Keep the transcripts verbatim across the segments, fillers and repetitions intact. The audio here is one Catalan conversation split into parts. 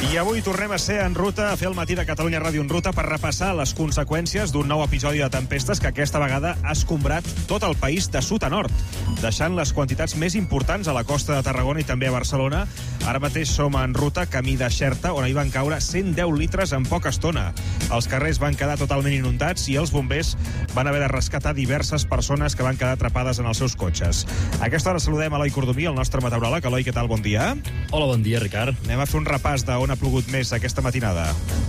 I avui tornem a ser en ruta, a fer el matí de Catalunya Ràdio en ruta per repassar les conseqüències d'un nou episodi de tempestes que aquesta vegada ha escombrat tot el país de sud a nord, deixant les quantitats més importants a la costa de Tarragona i també a Barcelona. Ara mateix som en ruta camí de Xerta, on hi van caure cent deu litres en poca estona. Els carrers van quedar totalment inundats i els bombers van haver de rescatar diverses persones que van quedar atrapades en els seus cotxes. A aquesta hora saludem a Eloi Cordomí, el nostre meteoròleg. Eloi, què tal? Bon dia. Hola, bon dia, Ricard. Anem a fer un repàs d'on ha plogut més aquesta matinada.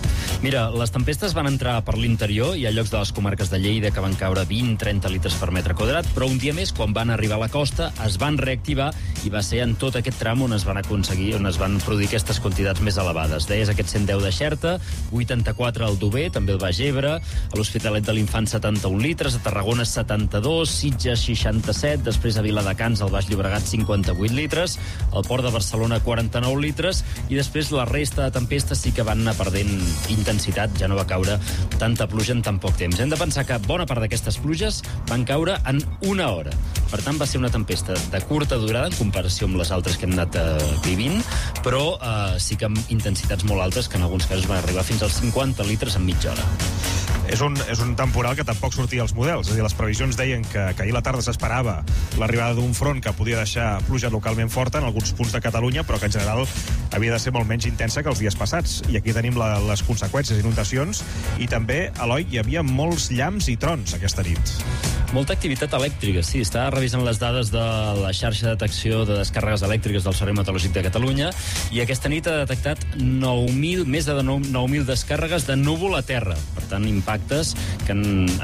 Mira, les tempestes van entrar per l'interior. Hi ha llocs de les comarques de Lleida que van caure vint a trenta litres per metre quadrat, però un dia més, quan van arribar a la costa, es van reactivar i va ser en tot aquest tram on es van aconseguir, on es van produir aquestes quantitats més elevades. Deies aquest cent deu de Xerta, vuitanta-quatre al Dober, també el Baix Ebre, a l'Hospitalet de l'Infant setanta-un litres, a Tarragona setanta-dos, Sitges seixanta-set, després a Viladecans, al Baix Llobregat cinquanta-vuit litres, al Port de Barcelona quaranta-nou litres, i després la resta de tempestes sí que van anar perdent intensitat, ja no va caure tanta pluja en tan poc temps. Hem de pensar que bona part d'aquestes pluges van caure en una hora. Per tant, va ser una tempesta de curta durada en comparació amb les altres que hem anat eh, vivint, però eh, sí que amb intensitats molt altes, que en alguns casos van arribar fins als cinquanta litres en mitja hora. És un, és un temporal que tampoc sortia als models. És a dir, les previsions deien que, que ahir a la tarda s'esperava l'arribada d'un front que podia deixar pluja localment forta en alguns punts de Catalunya, però que en general havia de ser molt menys intensa que els dies passats. I aquí tenim la, les conseqüències, inundacions, i també, Eloi, hi havia molts llamps i trons aquesta nit. Molta activitat elèctrica, sí. Estava revisant les dades de la xarxa de detecció de descàrregues elèctriques del Servei Meteorològic de Catalunya i aquesta nit ha detectat nou mil, més de nou mil descàrregues de núvol a terra. Per tant, impactes que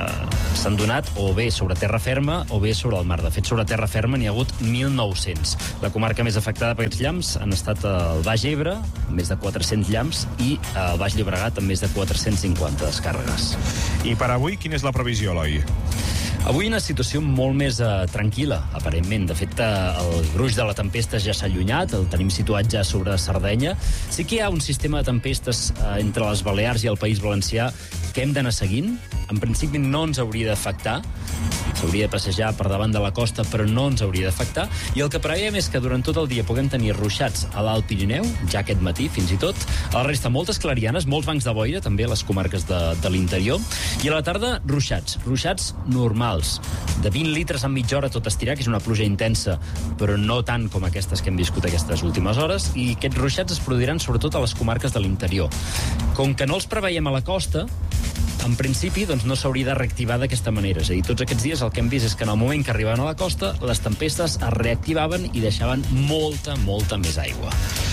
s'han eh, donat o bé sobre terra ferma o bé sobre el mar. De fet, sobre terra ferma n'hi ha hagut mil nou-cents. La comarca més afectada per aquests llamps han estat el Baix Ebre, amb més de quatre-cents llamps, i el Baix Llobregat, amb més de quatre-cents cinquanta descàrregues. I per avui, quina és la previsió, Eloi? Avui una situació molt més eh, tranquil·la, aparentment. De fet, eh, el gruix de la tempesta ja s'ha allunyat, el tenim situat ja sobre Sardenya. Sí que hi ha un sistema de tempestes eh, entre les Balears i el País Valencià que hem d'anar seguint. En principi no ens hauria d'afectar, s'hauria de passejar per davant de la costa, però no ens hauria d'afectar. I el que preveiem és que durant tot el dia puguem tenir ruixats a l'Alt Pirineu, ja aquest matí fins i tot. A la resta, moltes clarianes, molts bancs de boira, també a les comarques de, de l'interior. I a la tarda, ruixats. Ruixats normals, de vint litres en mitja hora tot estirar, que és una pluja intensa, però no tant com aquestes que hem viscut aquestes últimes hores. I aquests ruixats es produiran sobretot a les comarques de l'interior. Com que no els preveiem a la costa, en principi, doncs, no s'hauria de reactivar d'aquesta manera. És a dir, tots aquests dies el que hem vist és que en el moment que arribaven a la costa, les tempestes es reactivaven i deixaven molta, molta més aigua.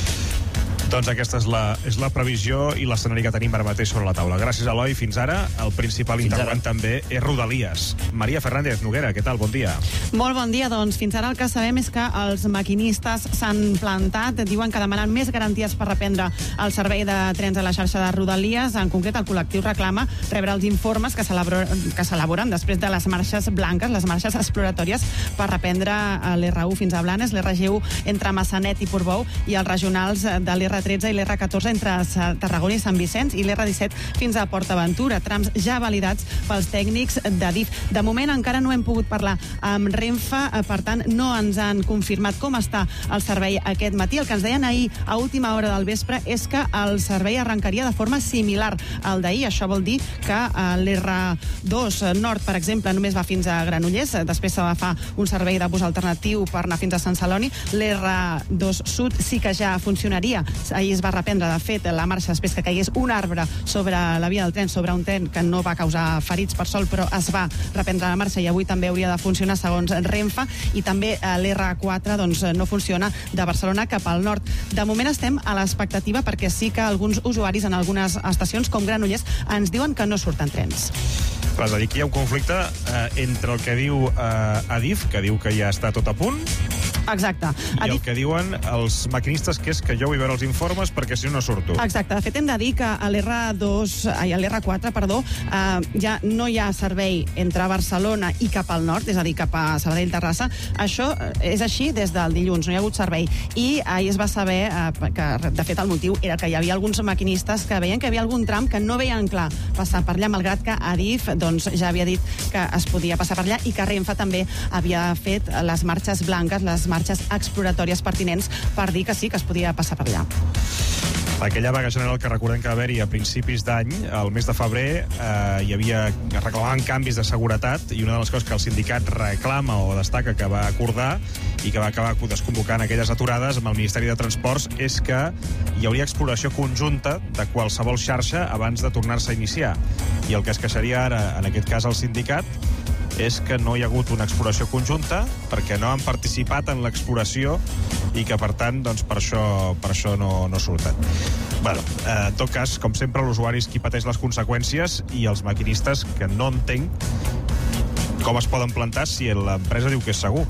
Doncs aquesta és la, és la previsió i l'escenari que tenim ara mateix sobre la taula. Gràcies, Eloi. Fins ara, el principal interrogant també és Rodalies. Maria Fernández Noguera, què tal? Bon dia. Molt bon dia. Doncs fins ara el que sabem és que els maquinistes s'han plantat. Diuen que demanen més garanties per reprendre el servei de trens a la xarxa de Rodalies. En concret, el col·lectiu reclama rebre els informes que s'elaboren després de les marxes blanques, les marxes exploratòries per reprendre l'R u fins a Blanes, l'R G u entre Massanet i Portbou i els regionals de l'R tretze i l'R catorze entre Tarragona i Sant Vicenç i l'R disset fins a PortAventura, trams ja validats pels tècnics d'Adif. De moment encara no hem pogut parlar amb Renfe, per tant no ens han confirmat com està el servei aquest matí. El que ens deien ahir a última hora del vespre és que el servei arrencaria de forma similar al d'ahir. Això vol dir que l'R dos Nord, per exemple, només va fins a Granollers, després s'ha de fer un servei de bus alternatiu per anar fins a Sant Celoni. L'R dos Sud sí que ja funcionaria. Ahir es va reprendre, de fet, la marxa després que caigués un arbre sobre la via del tren, sobre un tren que no va causar ferits per sol, però es va reprendre la marxa i avui també hauria de funcionar segons Renfe. I també l'R quatre doncs, no funciona de Barcelona cap al nord. De moment estem a l'expectativa perquè sí que alguns usuaris en algunes estacions, com Granollers, ens diuen que no surten trens. Clar, és a dir, aquí hi ha un conflicte eh, entre el que diu eh, Adif, que diu que ja està tot a punt, Exacte. I el que diuen els maquinistes que és que jo vull veure els informes perquè si no no surto. Exacte. De fet, hem de dir que a l'R dos, ai, a l'R quatre, perdó, eh, ja no hi ha servei entre Barcelona i cap al nord, és a dir, cap a Sabadell-Terrassa. Això és així des del dilluns, no hi ha hagut servei. I ahir es va saber eh, que, de fet, el motiu era que hi havia alguns maquinistes que veien que hi havia algun tram que no veien clar passar per allà, malgrat que Adif doncs, ja havia dit que es podia passar per allà i que Renfe també havia fet les marxes blanques, les marxes exploratòries pertinents per dir que sí, que es podia passar per allà. Aquella vaga general que recordem que va haver-hi a principis d'any, al mes de febrer, eh, hi havia, reclamaven canvis de seguretat, i una de les coses que el sindicat reclama o destaca que va acordar i que va acabar desconvocant aquelles aturades amb el Ministeri de Transports és que hi hauria exploració conjunta de qualsevol xarxa abans de tornar-se a iniciar. I el que es queixaria ara, en aquest cas el sindicat, és que no hi ha hagut una exploració conjunta perquè no han participat en l'exploració i que, per tant, doncs, per això, per això no, no surten. Bueno, eh, en tot cas, com sempre, l'usuari és qui pateix les conseqüències i els maquinistes, que no entenc com es poden plantar si l'empresa diu que és segur.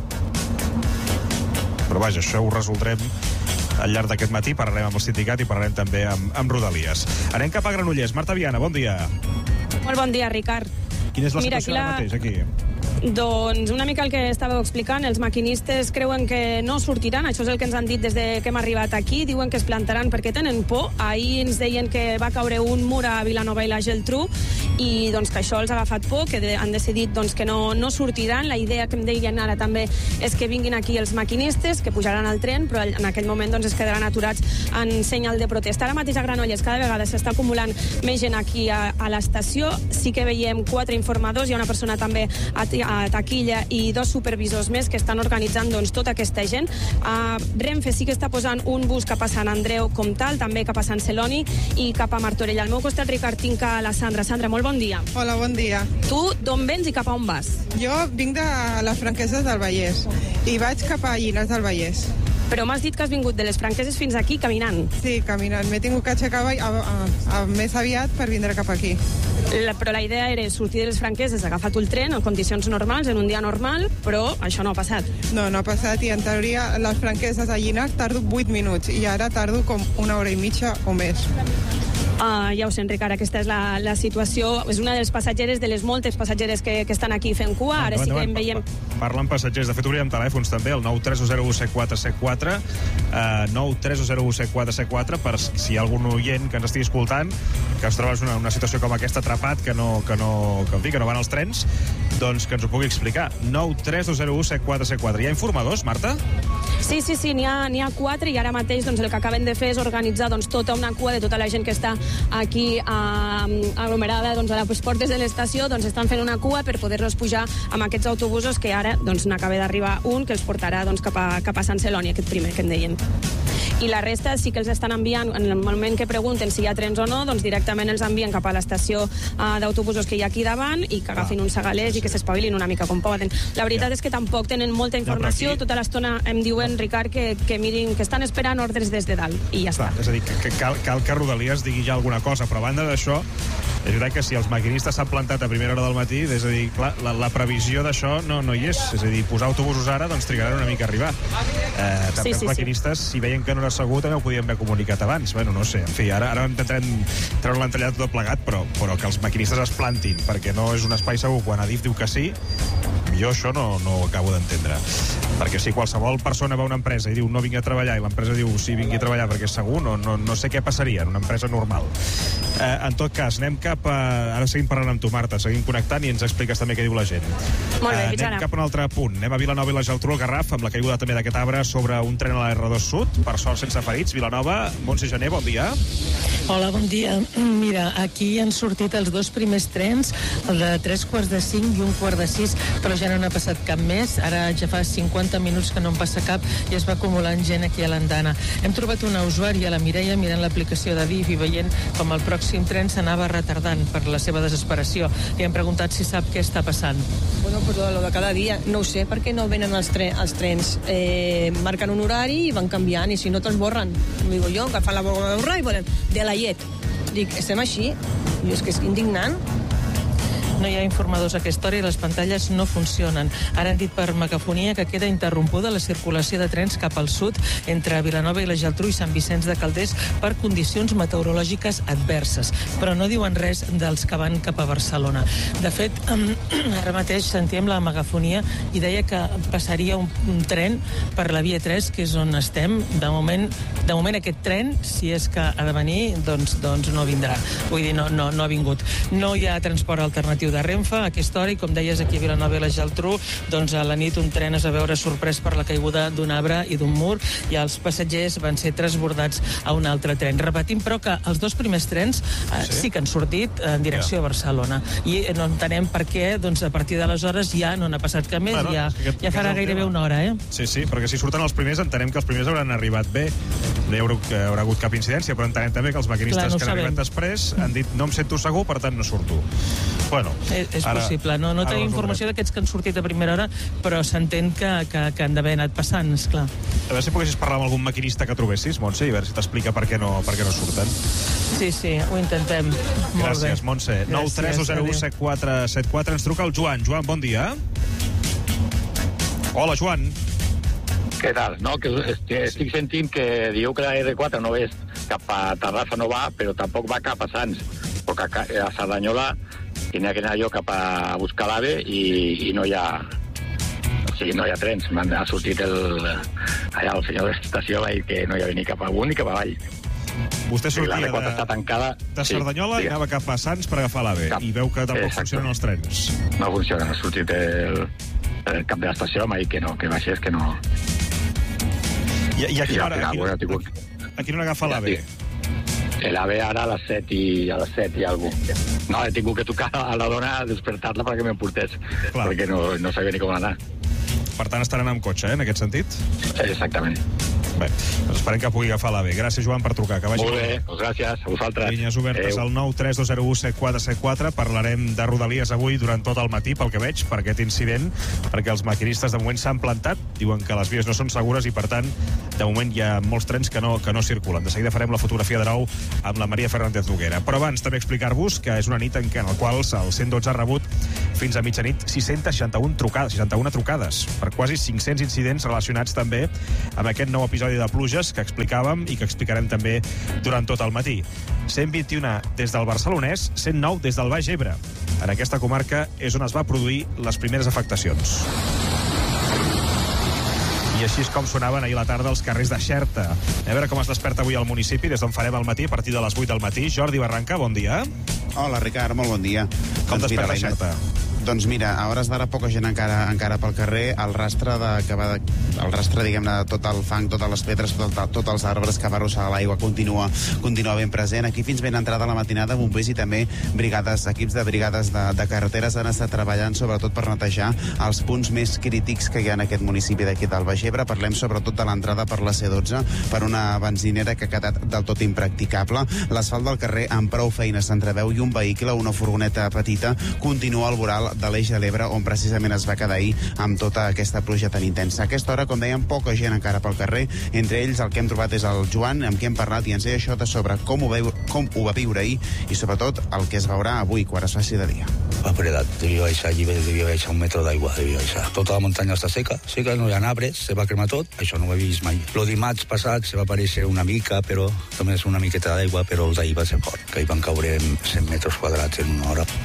Però vaja, això ho resoldrem al llarg d'aquest matí, parlarem amb el sindicat i parlarem també amb, amb Rodalies. Anem cap a Granollers. Marta Viana, bon dia. Molt bon dia, Ricard. Quina és la Mira, situació ara la... mateix, aquí? Doncs una mica el que estàveu explicant, els maquinistes creuen que no sortiran, això és el que ens han dit des de que hem arribat aquí, diuen que es plantaran perquè tenen por. Ahir ens deien que va caure un mur a Vilanova i la Geltrú i doncs que això els ha agafat por, que de, han decidit doncs, que no, no sortiran. La idea que em deien ara també és que vinguin aquí els maquinistes, que pujaran al tren, però en aquell moment doncs, es quedaran aturats en senyal de protesta. Ara mateix a Granollers cada vegada s'està acumulant més gent aquí a, a l'estació. Sí que veiem quatre informadors, hi ha una persona també a, a taquilla i dos supervisors més que estan organitzant doncs, tota aquesta gent. Uh, Renfe sí que està posant un bus cap a Sant Andreu Comtal, també cap a Sant Celoni i cap a Martorell. Al meu costat, Ricard, tinc a la Sandra. Sandra, molt bon dia. Hola, bon dia. Tu d'on vens i cap a on vas? Jo vinc de les Franqueses del Vallès i vaig cap a Llinars del Vallès. Però m'has dit que has vingut de les Franqueses fins aquí caminant. Sí, caminant. M'he tingut que aixecar a, a, a, més aviat per vindre cap aquí. La, però la idea era sortir de les Franqueses, agafar el tren en condicions normals, en un dia normal, però això no ha passat. No, no ha passat i en teoria les Franqueses a Llinars tardo vuit minuts i ara tardo com una hora i mitja o més. Uh, ja ho sent, Ricard, aquesta és la, la situació. És una de les passatgeres, de les moltes passatgeres que, que estan aquí fent cua. Ara sí que en veiem... Parlen passatgers. De fet, obrirem telèfons també, el nou tres zero u set quatre set quatre, uh, nou tres zero u set quatre set quatre, per si hi ha algun oient que ens estigui escoltant, que es troba en una, una situació com aquesta atrapat, que no, que no, que, en fi, que no van els trens, doncs que ens ho pugui explicar. nou tres zero u set quatre set quatre. Hi ha informadors, Marta? Sí, sí, sí, n'hi ha, n'hi ha quatre i ara mateix doncs, el que acaben de fer és organitzar doncs, tota una cua de tota la gent que està aquí eh, aglomerada doncs, a les portes de l'estació, doncs estan fent una cua per poder-los pujar amb aquests autobusos que ara doncs, n'acaba d'arribar un que els portarà doncs, cap, a, cap a Sant Celoni, aquest primer que en deien. I la resta sí que els estan enviant, en el moment que pregunten si hi ha trens o no, doncs directament els envien cap a l'estació uh, d'autobusos que hi ha aquí davant i que agafin uns segalers i que s'espavilin una mica com poden. La veritat ja. és que tampoc tenen molta informació, ja, aquí... tota l'estona em diuen, Ricard, que, que mirin, que estan esperant ordres des de dalt, i ja està. està. És a dir, que, que cal, cal que Rodalies digui ja alguna cosa, però a banda d'això, és veritat que si els maquinistes s'han plantat a primera hora del matí, és a dir, clar, la, la previsió d'això no, no hi és. És a dir, posar autobusos ara, doncs trigaran una mica a arribar. Eh, també sí, els sí, maquinistes, sí. si veien que no era segur, també ho podien haver comunicat abans. Bueno, no sé, en fi, ara, ara intentarem treure l'entrellat tot plegat, però, però que els maquinistes es plantin, perquè no és un espai segur quan Adif diu que sí, jo això no, no ho acabo d'entendre. Perquè si qualsevol persona va a una empresa i diu no vingui a treballar, i l'empresa diu sí, vingui a treballar perquè és segur, no, no, no sé què passaria en una empresa normal. Eh, en tot cas, anem cap a... Ara seguim parlant amb tu, Marta, seguim connectant i ens expliques també què diu la gent. Molt bé, eh, anem cap a un altre punt. Anem a Vilanova i la Geltrú, al Garraf, amb la caiguda també d'aquest arbre sobre un tren a la erre dos Sud, per sort sense ferits. Vilanova, Montse Gené, bon dia. Hola, bon dia. Mira, aquí han sortit els dos primers trens, el de tres quarts de cinc i un quart de sis, però ja no n'ha passat cap més. Ara ja fa cinquanta minuts que no en passa cap i es va acumulant gent aquí a l'andana. Hem trobat una usuària, la Mireia, mirant l'aplicació d'Adif i veient com el pròxim tren s'anava retardant per la seva desesperació. Li hem preguntat si sap què està passant. Bueno, pues lo de cada dia. No ho sé, perquè no venen els, tre els trens. Eh, marquen un horari i van canviant, i si no te'ls borren. Digo jo, que fan la borra i volen de la llet. Dic, estem així? I és que és indignant. No hi ha informadors a aquesta hora i les pantalles no funcionen. Ara han dit per megafonia que queda interrompuda la circulació de trens cap al sud entre Vilanova i la Geltrú i Sant Vicenç de Calders per condicions meteorològiques adverses, però no diuen res dels que van cap a Barcelona. De fet, ara mateix sentíem la megafonia i deia que passaria un, un tren per la via tres, que és on estem. De moment, de moment aquest tren, si és que ha de venir, doncs, doncs no vindrà. Vull dir, no, no, no ha vingut. No hi ha transport alternatiu de Renfe a aquesta hora, i com deies, aquí a Vilanova i la Geltrú, doncs a la nit un tren es va veure sorprès per la caiguda d'un arbre i d'un mur, i els passatgers van ser transbordats a un altre tren. Repetim, però, que els dos primers trens eh, sí? sí que han sortit en direcció a Barcelona, i no entenem per què, doncs a partir d'aleshores ja no n'ha passat cap més, bueno, ja, aquest, ja farà gairebé una hora, eh? Sí, sí, perquè si surten els primers entenem que els primers hauran arribat bé, no hi haurà, haurà hagut cap incidència, però entenem també que els maquinistes Clar, no que han arribat després han dit no em sento segur, per tant no surto. Bueno, és, és ara, possible, no, no tenim informació d'aquests que han sortit a primera hora, però s'entén que, que, que han d'haver anat passant, esclar. A veure si poguessis parlar amb algun maquinista que trobessis, Montse, i a veure si t'explica per què no, per què no surten. Sí, sí, ho intentem. Molt Gràcies, bé. Montse. nou tres dos zero u set quatre set quatre. Ens truca el Joan. Joan, bon dia. Hola, Joan. Què tal? No, que estic sentint que diu que la erre quatre no és cap a Terrassa, no va, però tampoc va cap a Sants, perquè a Cerdanyola tenia que anar jo cap a buscar l'AVE i, i no hi ha... O sigui, no hi ha trens. Ha sortit el, allà el senyor de l'estació, va dir que no hi havia ni cap amunt ni cap avall. Vostè sortia de, està tancada. de Cerdanyola sí, i anava cap a Sants per agafar l'AVE, i veu que tampoc Exacte. funcionen els trens. No funciona, ha sortit el, el cap de l'estació, m'ha dit que no, que baixés, que no... I, i a quina hora, final, a quina, a quina hora agafa l'AVE? L'AVE ara a les set i a les set i alguna cosa. No, he tingut que tocar a la dona a despertar-la perquè m'emportés, perquè no, no sabia ni com anar. Per tant, estaran amb cotxe, eh, en aquest sentit? Exactament. Bé, doncs esperem que pugui agafar l'AVE. Gràcies, Joan, per trucar. Que vagi Molt bé, doncs gràcies a vosaltres. Línies obertes al nou tres dos zero u set quatre set quatre. Parlarem de Rodalies avui durant tot el matí, pel que veig, per aquest incident, perquè els maquinistes de moment s'han plantat, diuen que les vies no són segures i, per tant, de moment hi ha molts trens que no, que no circulen. De seguida farem la fotografia de nou amb la Maria Fernández Noguera. Però abans també explicar-vos que és una nit en què en el qual el cent dotze ha rebut fins a mitjanit sis-cents seixanta-una trucades, seixanta-una trucades per quasi cinc-cents incidents relacionats també amb aquest nou episodi de pluges que explicàvem i que explicarem també durant tot el matí. cent vint-i-un des del Barcelonès, cent nou des del Baix Ebre. En aquesta comarca és on es va produir les primeres afectacions. I així és com sonaven ahir a la tarda els carrers de Xerta. A veure com es desperta avui al municipi, des d'on farem al matí, a partir de les vuit del matí. Jordi Barranca, bon dia. Hola, Ricard, molt bon dia. Com doncs desperta Xerta? Doncs mira, a hores d'ara poca gent encara encara pel carrer, el rastre de, que va de, el rastre, diguem-ne, de tot el fang, totes les pedres, tot, tots els arbres que va arrossegar l'aigua continua, continua ben present. Aquí fins ben entrada a la matinada, bombers i també brigades, equips de brigades de, de carreteres han estat treballant sobretot per netejar els punts més crítics que hi ha en aquest municipi d'aquí del Baix Ebre. Parlem sobretot de l'entrada per la C dotze, per una benzinera que ha quedat del tot impracticable. L'asfalt del carrer amb prou feines s'entreveu i un vehicle, una furgoneta petita, continua al voral de l'Eix de l'Ebre, on precisament es va quedar ahir amb tota aquesta pluja tan intensa. A aquesta hora, com dèiem, poca gent encara pel carrer. Entre ells, el que hem trobat és el Joan, amb qui hem parlat i ens deia això de sobre com ho, veu, com ho va viure ahir i, sobretot, el que es veurà avui, quan es faci de dia. Va predat, devia baixar allí, devia baixar un metre d'aigua, devia baixar. Tota la muntanya està seca, seca, no hi ha arbres, se va cremar tot, això no ho he vist mai. Lo dimarts passat se va aparèixer una mica, però també és una miqueta d'aigua, però el d'ahir va ser fort, que hi van caure cent metres quadrats en una hora.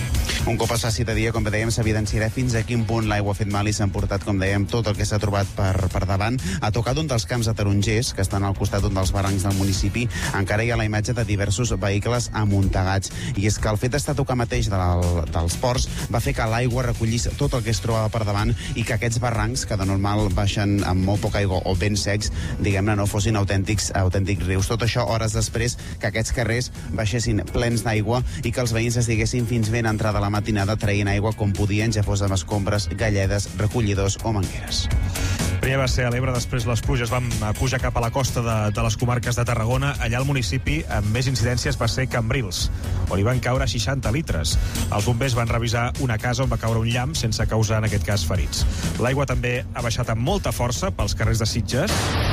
Un cop es faci de dia, com dèiem, s'evidenciarà fins a quin punt l'aigua ha fet mal i s'ha emportat, com dèiem, tot el que s'ha trobat per, per davant. A tocar d'un dels camps de tarongers, que estan al costat d'un dels barrancs del municipi, encara hi ha la imatge de diversos vehicles amuntegats. I és que el fet d'estar a tocar mateix de la, dels ports va fer que l'aigua recollís tot el que es trobava per davant i que aquests barrancs, que de normal baixen amb molt poca aigua o ben secs, diguem-ne, no fossin autèntics, autèntics rius. Tot això hores després que aquests carrers baixessin plens d'aigua i que els veïns estiguessin fins ben entrada a la matinada traient aigua com podien, ja fos amb escombres, galledes, recollidors o mangueres. Primer va ser a l'Ebre, després les pluges van pujar cap a la costa de, de les comarques de Tarragona. Allà al municipi, amb més incidències, va ser Cambrils, on hi van caure seixanta litres. Els bombers van revisar una casa on va caure un llamp sense causar, en aquest cas, ferits. L'aigua també ha baixat amb molta força pels carrers de Sitges,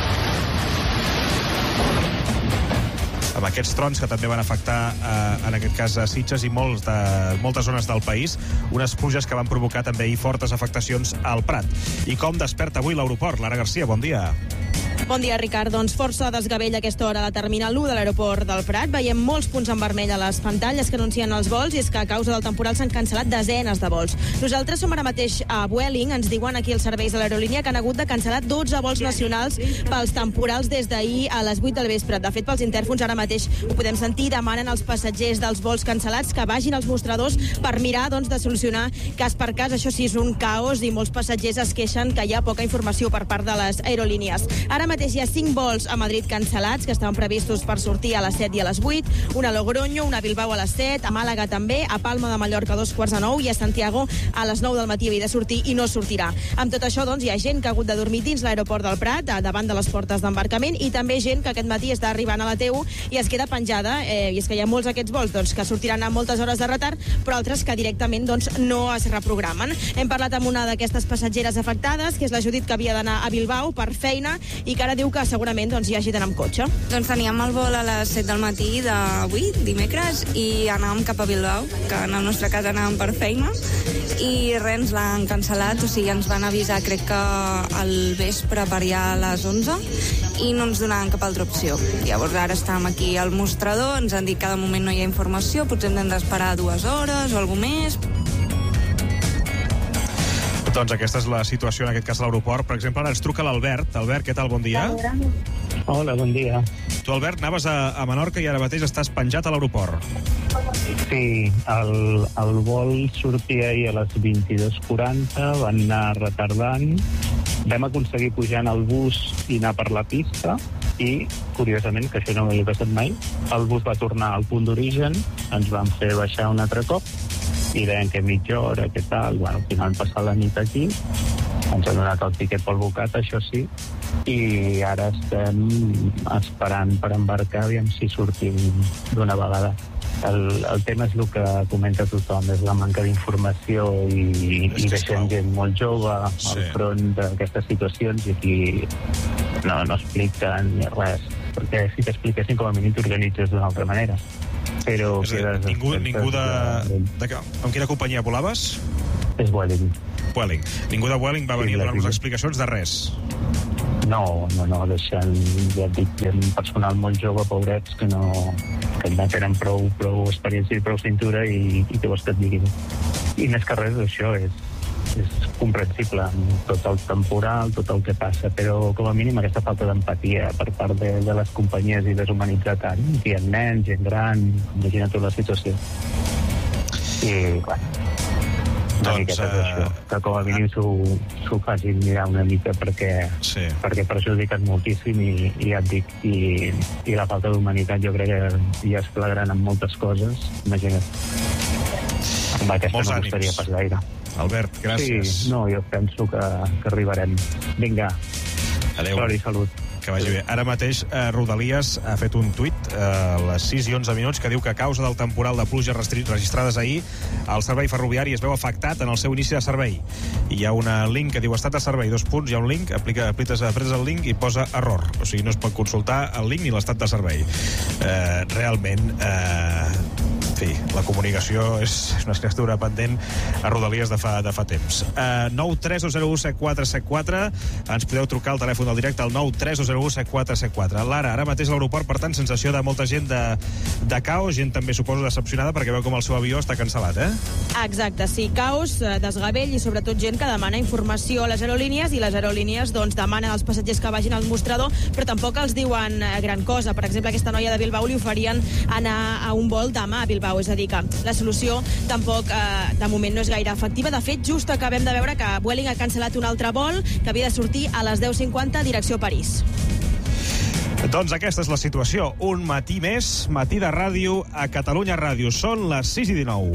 amb aquests trons que també van afectar, eh, en aquest cas, a Sitges i molts de, moltes zones del país, unes pluges que van provocar també i fortes afectacions al Prat. I com desperta avui l'aeroport? Lara Garcia, bon dia. Bon dia, Ricard. Doncs força desgavell a aquesta hora a la terminal u de l'aeroport del Prat. Veiem molts punts en vermell a les pantalles que anuncien els vols i és que a causa del temporal s'han cancel·lat desenes de vols. Nosaltres som ara mateix a Vueling. Ens diuen aquí els serveis de l'aerolínia que han hagut de cancel·lar dotze vols nacionals pels temporals des d'ahir a les vuit del vespre. De fet, pels intèrfons ara mateix ho podem sentir, demanen als passatgers dels vols cancel·lats que vagin als mostradors per mirar doncs, de solucionar cas per cas. Això sí, és un caos i molts passatgers es queixen que hi ha poca informació per part de les aerolínies. Ara mateix hi ha cinc vols a Madrid cancel·lats que estaven previstos per sortir a les set i a les vuit, una a Logroño, una a Bilbao a les set, a Màlaga també, a Palma de Mallorca a dos quarts de nou i a Santiago a les nou del matí havia de sortir i no sortirà. Amb tot això, doncs, hi ha gent que ha hagut de dormir dins l'aeroport del Prat, davant de les portes d'embarcament, i també gent que aquest matí està arribant a la T U i es queda penjada, eh, i és que hi ha molts d'aquests vols doncs, que sortiran amb moltes hores de retard, però altres que directament doncs, no es reprogramen. Hem parlat amb una d'aquestes passatgeres afectades, que és la Judit, que havia d'anar a Bilbao per feina i que ara diu que segurament doncs, hi hagi d'anar amb cotxe. Doncs teníem el vol a les set del matí d'avui, dimecres, i anàvem cap a Bilbao, que en el nostre cas anàvem per feina, i res, ens l'han cancel·lat, o sigui, ens van avisar, crec que al vespre per allà a les onze, i no ens donaven cap altra opció. Llavors ara estàvem aquí al mostrador, ens han dit que de moment no hi ha informació, potser hem d'esperar dues hores o alguna més. Doncs aquesta és la situació en aquest cas a l'aeroport. Per exemple, ara ens truca l'Albert. Albert, què tal? Bon dia. Hola, bon dia. Tu, Albert, anaves a, a Menorca i ara mateix estàs penjat a l'aeroport. Sí, el, el vol sortia ahir a les vint-i-dues quaranta, van anar retardant, vam aconseguir pujar en el bus i anar per la pista i, curiosament, que això no m'havia passat mai, el bus va tornar al punt d'origen, ens van fer baixar un altre cop i deien que mitja hora, que tal, bueno, al final han passat la nit aquí, ens han donat el tiquet pel bocat, això sí, i ara estem esperant per embarcar, aviam si sortim d'una vegada. El, el tema és el que comenta tothom, és la manca d'informació i, i deixem gent molt jove al sí. front d'aquestes situacions i aquí no, no expliquen ni res, perquè si t'expliquessin com a mínim t'organitzes d'una altra manera. Però és a dir, ningú, ningú de, de... de... Amb quina companyia volaves? És Vueling. Vueling. Ningú de Vueling va venir a donar-nos explicacions de res? No, no, no, deixen, ja et dic, gent personal molt jove, pobrets, que no, que no tenen prou, prou experiència i prou cintura i, i què vols que et diguin. I més que res, això és, és comprensible, tot el temporal, tot el que passa, però com a mínim aquesta falta d'empatia per part de, de les companyies i deshumanitzar tant. Hi ha nens, gent gran, imagina't tota la situació. I, bueno, una doncs, miqueta d'això, que com a mínim s'ho facin mirar una mica perquè, sí. perquè perjudiquen moltíssim i, i ja et dic, i, i la falta d'humanitat jo crec que ja es flagrant en moltes coses, imagina't. Amb aquesta Molts no ànims. costaria pas gaire. Albert, gràcies. Sí, no, jo penso que, que arribarem. Vinga. Adéu. Sort i salut. Que vagi bé. Ara mateix eh, Rodalies ha fet un tuit eh, a les sis i onze minuts que diu que a causa del temporal de pluja registrades ahir el servei ferroviari es veu afectat en el seu inici de servei. I hi ha un link que diu estat de servei, dos punts, hi ha un link, aplica, apliques, apretes el link i posa error. O sigui, no es pot consultar el link ni l'estat de servei. Eh, realment... Eh, En fi, la comunicació és una escriptura pendent a Rodalies de fa, de fa temps. Uh, nou tres dos zero u set quatre set quatre, ens podeu trucar al telèfon del directe al nou tres dos zero u set quatre set quatre. Lara, ara mateix a l'aeroport, per tant, sensació de molta gent de, de caos, gent també suposo decepcionada perquè veu com el seu avió està cancel·lat, eh? Exacte, sí, caos, desgavell i sobretot gent que demana informació a les aerolínies i les aerolínies doncs demanen als passatgers que vagin al mostrador, però tampoc els diuen gran cosa. Per exemple, aquesta noia de Bilbao li oferien anar a un vol demà a Bilbao. És a dir, que la solució tampoc eh, de moment no és gaire efectiva. De fet, just acabem de veure que Vueling ha cancel·lat un altre vol que havia de sortir a les deu cinquanta direcció París. Doncs aquesta és la situació. Un matí més, matí de ràdio a Catalunya Ràdio. Són les sis i dinou.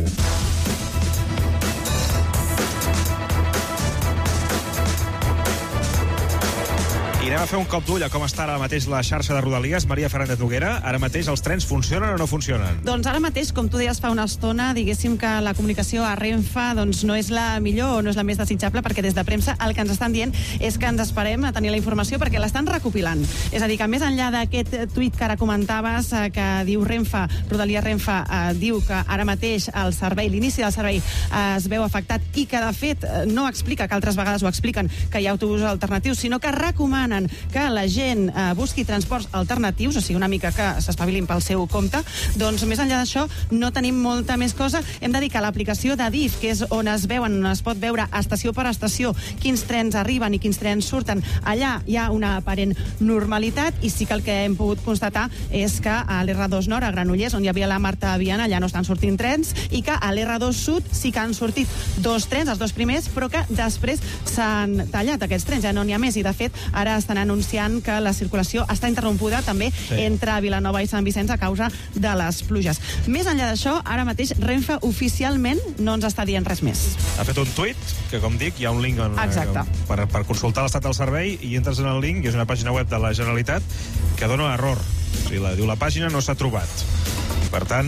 I anem a fer un cop d'ull a com està ara mateix la xarxa de Rodalies. Maria Fernández Noguera, ara mateix els trens funcionen o no funcionen? Doncs ara mateix, com tu deies fa una estona, diguéssim que la comunicació a Renfe doncs no és la millor o no és la més desitjable, perquè des de premsa el que ens estan dient és que ens esperem a tenir la informació perquè l'estan recopilant. És a dir, que més enllà d'aquest tuit que ara comentaves, eh, que diu Renfe, Rodalies Renfe, eh, diu que ara mateix el servei, l'inici del servei eh, es veu afectat i que de fet no explica, que altres vegades ho expliquen, que hi ha autobusos alternatius, sinó que recomanen demanen que la gent eh, busqui transports alternatius, o sigui, una mica que s'espavilin pel seu compte. Doncs més enllà d'això no tenim molta més cosa. Hem de dir que l'aplicació d'Adif, que és on es veuen, on es pot veure estació per estació quins trens arriben i quins trens surten, allà hi ha una aparent normalitat, i sí que el que hem pogut constatar és que a l'R dos Nord, a Granollers, on hi havia la Marta Viana, allà no estan sortint trens, i que a l'R dos Sud sí que han sortit dos trens, els dos primers, però que després s'han tallat aquests trens, ja no n'hi ha més, i de fet ara estan anunciant que la circulació està interrompuda també sí. entre Vilanova i Sant Vicenç a causa de les pluges. Més enllà d'això, ara mateix Renfe oficialment no ens està dient res més. Ha fet un tuit, que com dic, hi ha un link on, Exacte. eh, per, per consultar l'estat del servei, i entres en el link, i és una pàgina web de la Generalitat que dona error. O sigui, la, diu, la pàgina no s'ha trobat. Per tant...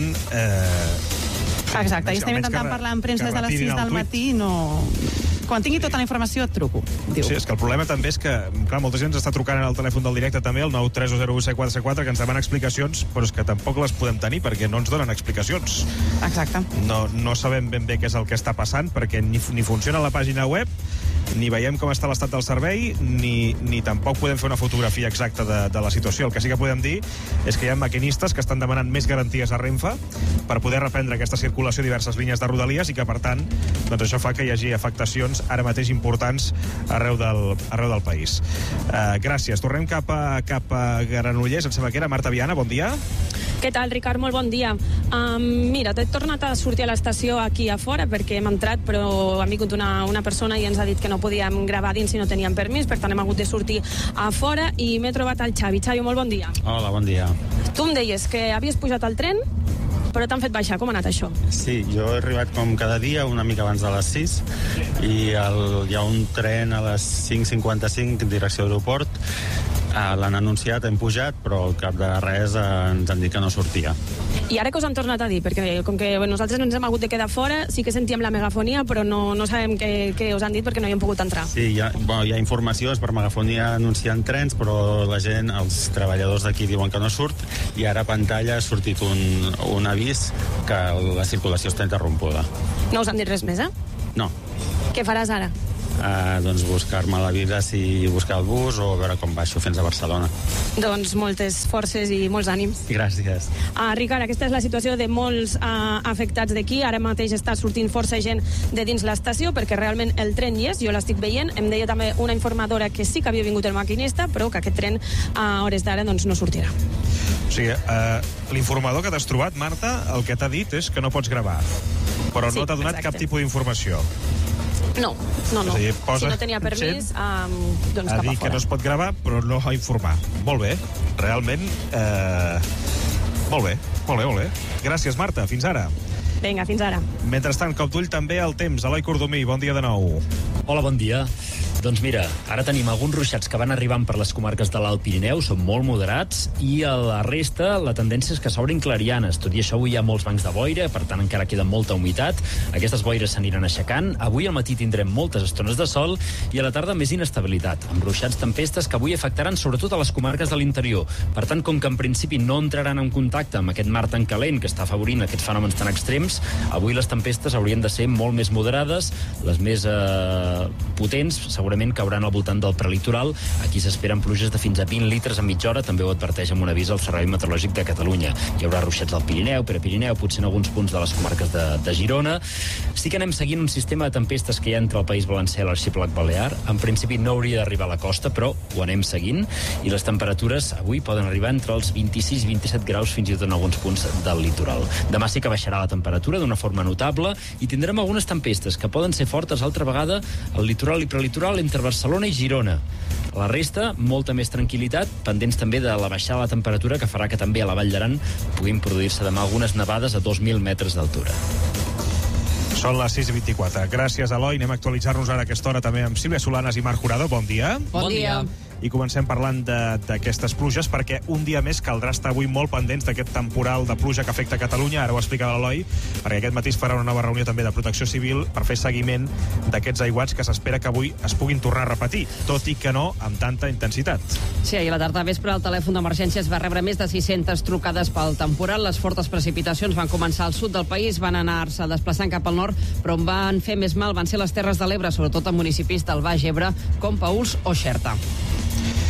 Eh, Exacte, i estem intentant parlar amb premsa des de les sis del matí, no... Quan tingui tota la informació et truco, diu. Sí, és que el problema també és que, clar, molta gent ens està trucant en el telèfon del directe també, el nou tres zero u set quatre set quatre, que ens demana explicacions, però és que tampoc les podem tenir perquè no ens donen explicacions. Exacte. No, no sabem ben bé què és el que està passant, perquè ni, ni funciona la pàgina web, ni veiem com està l'estat del servei, ni, ni tampoc podem fer una fotografia exacta de, de la situació. El que sí que podem dir és que hi ha maquinistes que estan demanant més garanties a Renfe per poder reprendre aquesta circulació a diverses línies de Rodalies, i que, per tant, doncs això fa que hi hagi afectacions ara mateix importants arreu del, arreu del país. Uh, gràcies. Tornem cap a, cap a Granollers, em sembla que era Marta Viana, bon dia. Què tal, Ricard? Molt bon dia. Um, mira, t'he tornat a sortir a l'estació aquí a fora perquè hem entrat, però ha vingut una, una persona i ens ha dit que no podíem gravar dins si no teníem permís, per tant hem hagut de sortir a fora, i m'he trobat el Xavi. Xavi, molt bon dia. Hola, bon dia. Tu em deies que havies pujat al tren, però t'han fet baixar. Com ha anat això? Sí, jo he arribat com cada dia, una mica abans de les sis, i el, hi ha un tren a les cinc cinquanta-cinc en direcció a l'aeroport. Uh, l'han anunciat, hem pujat, però al cap de res uh, ens han dit que no sortia. I ara que us han tornat a dir? Perquè com que bueno, nosaltres ens hem hagut de quedar fora, sí que sentíem la megafonia, però no, no sabem què, què us han dit perquè no hi hem pogut entrar. Sí, hi ha, bueno, hi ha informacions per megafonia anunciant trens, però la gent, els treballadors d'aquí diuen que no surt, i ara a pantalla ha sortit un, un avís que la circulació està interrompuda. No us han dit res més, eh? No. Què faràs ara? Uh, doncs buscar-me la vida, si buscar el bus o veure com baixo fins a Barcelona. Doncs moltes forces i molts ànims. Gràcies. Uh, Ricard, aquesta és la situació de molts uh, afectats d'aquí. Ara mateix està sortint força gent de dins l'estació perquè realment el tren hi és, jo l'estic veient. Em deia també una informadora que sí que havia vingut el maquinista, però que aquest tren a hores d'ara doncs, no sortirà. O sigui, uh, l'informador que t'has trobat, Marta, el que t'ha dit és que no pots gravar, però sí, no t'ha donat exacte. cap tipus d'informació. No, no, no. És a dir, posa si no tenia permís, um, doncs a cap dir a que fora. no es pot gravar, però no a informar. Molt bé, realment... Eh... Molt bé, molt bé, molt bé. Gràcies, Marta, fins ara. Vinga, fins ara. Mentrestant, cop d'ull també al temps. Eloi Cordomí, bon dia de nou. Hola, bon dia. Doncs mira, ara tenim alguns ruixats que van arribant per les comarques de l'Alt Pirineu, són molt moderats, i a la resta la tendència és que s'obrin clarianes. Tot i això, avui hi ha molts bancs de boira, per tant encara queda molta humitat. Aquestes boires s'aniran aixecant. Avui al matí tindrem moltes estones de sol i a la tarda més inestabilitat, amb ruixats tempestes que avui afectaran sobretot a les comarques de l'interior. Per tant, com que en principi no entraran en contacte amb aquest mar tan calent que està afavorint aquests fenòmens tan extrems, avui les tempestes haurien de ser molt més moderades, les més eh, potents, segurament cauran al voltant del prelitoral. Aquí s'esperen pluges de fins a vint litres a mitja hora, també ho adverteix amb un avís al Servei Meteorològic de Catalunya. Hi haurà ruixats al Pirineu, Prepirineu, potser en alguns punts de les comarques de, de Girona. Sí que anem seguint un sistema de tempestes que hi ha entre el País Valencià i l'Arxipèlag Balear. En principi no hauria d'arribar a la costa, però ho anem seguint, i les temperatures avui poden arribar entre els vint-i-sis i vint-i-set graus fins i tot en alguns punts del litoral. Demà sí que baixarà la temperatura d'una forma notable i tindrem algunes tempestes que poden ser fortes altra vegada al litoral i prelitoral entre Barcelona i Girona. A la resta, molta més tranquil·litat, pendents també de la baixada de la temperatura que farà que també a la Vall d'Aran puguin produir-se demà algunes nevades a dos mil metres d'altura. Són les sis i vint-i-quatre. Gràcies, Eloi. Anem a actualitzar-nos ara a aquesta hora també amb Sílvia Solanas i Marc Jurado. Bon dia. Bon dia. I comencem parlant d'aquestes pluges, perquè un dia més caldrà estar avui molt pendents d'aquest temporal de pluja que afecta Catalunya. Ara ho explica l'Eloi, perquè aquest matí es farà una nova reunió també de Protecció Civil per fer seguiment d'aquests aiguats que s'espera que avui es puguin tornar a repetir, tot i que no amb tanta intensitat. Sí, ahir a la tarda vespre el telèfon d'emergències va rebre més de sis-centes trucades pel temporal. Les fortes precipitacions van començar al sud del país, van anar-se desplaçant cap al nord, però on van fer més mal van ser les Terres de l'Ebre, sobretot en municipis del Baix Ebre, com Paüls o Xerta.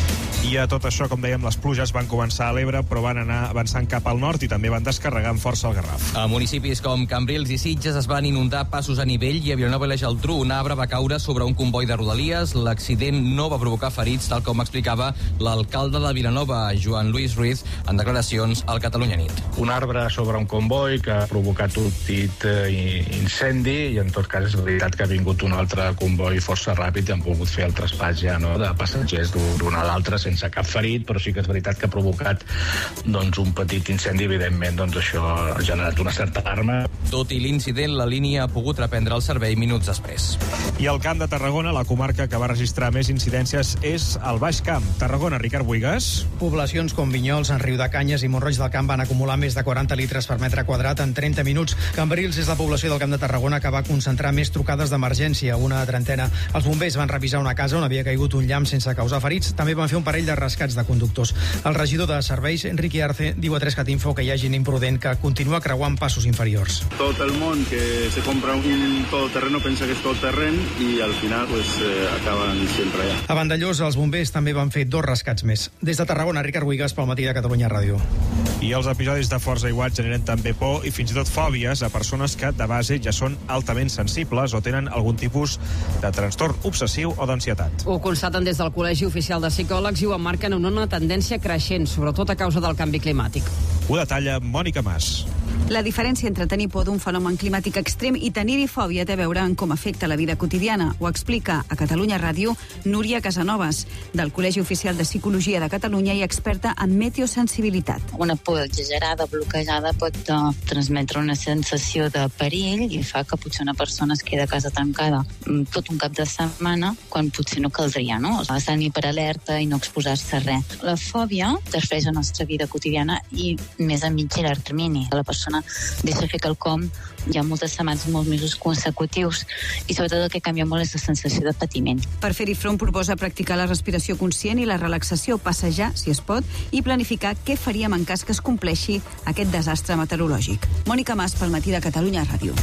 I a tot això, com dèiem, les pluges van començar a l'Ebre, però van anar avançant cap al nord i també van descarregar amb força el Garraf. A municipis com Cambrils i Sitges es van inundar passos a nivell i a Vilanova i la Geltrú un arbre va caure sobre un comboi de Rodalies. L'accident no va provocar ferits, tal com explicava l'alcalde de Vilanova, Joan Lluís Ruiz, en declaracions al Catalunya Nit. Un arbre sobre un comboi que ha provocat un petit eh, incendi i en tot cas és veritat que ha vingut un altre comboi força ràpid i han pogut fer el traspàs ja, no?, de passatgers d'un a l'altre sense cap ferit, però sí que és veritat que ha provocat doncs, un petit incendi. Evidentment, doncs, això ha generat una certa alarma. Tot i l'incident, la línia ha pogut reprendre el servei minuts després. I al Camp de Tarragona, la comarca que va registrar més incidències és el Baix Camp. Tarragona, Ricard Buigas. Poblacions com Vinyols, en Riudecanyes i Montroig del Camp van acumular més de quaranta litres per metre quadrat en trenta minuts. Cambrils és la població del Camp de Tarragona que va concentrar més trucades d'emergència, una trentena. Els bombers van revisar una casa on havia caigut un llamp sense causar ferits. També van fer un parell de rescats de conductors. El regidor de serveis, Enrique Arce, diu a tres cat info que hi ha gent imprudent que continua creuant passos inferiors. Tot el món que se compra un todoterreno pensa que és todoterren i al final pues, eh, acaben sempre allà. A Vandellós, els bombers també van fer dos rescats més. Des de Tarragona, Ricard Buigas, pel Matí de Catalunya Ràdio. I els episodis de forts aiguats generen també por i fins i tot fòbies a persones que de base ja són altament sensibles o tenen algun tipus de trastorn obsessiu o d'ansietat. Ho constaten des del Col·legi Oficial de Psicòlegs i ho emmarquen en una tendència creixent, sobretot a causa del canvi climàtic. Ho detalla Mònica Mas. La diferència entre tenir por d'un fenomen climàtic extrem i tenir-hi fòbia té a veure en com afecta la vida quotidiana. Ho explica a Catalunya Ràdio Núria Casanovas, del Col·legi Oficial de Psicologia de Catalunya i experta en meteosensibilitat. Una por exagerada, bloquejada, pot uh, transmetre una sensació de perill i fa que potser una persona es queda a casa tancada um, tot un cap de setmana quan potser no caldria, no? Estar hiperalerta i no exposar-se a res. La fòbia interfereix en la nostra vida quotidiana i més a mig i llarg termini. La persona deixa fer quelcom hi ha moltes setmanes, molts mesos consecutius i sobretot el que canvia molt és la sensació de patiment. Per fer-hi front proposa practicar la respiració conscient i la relaxació, passejar, si es pot, i planificar què faríem en cas que es compleixi aquest desastre meteorològic. Mònica Mas, pel Matí de Catalunya Ràdio.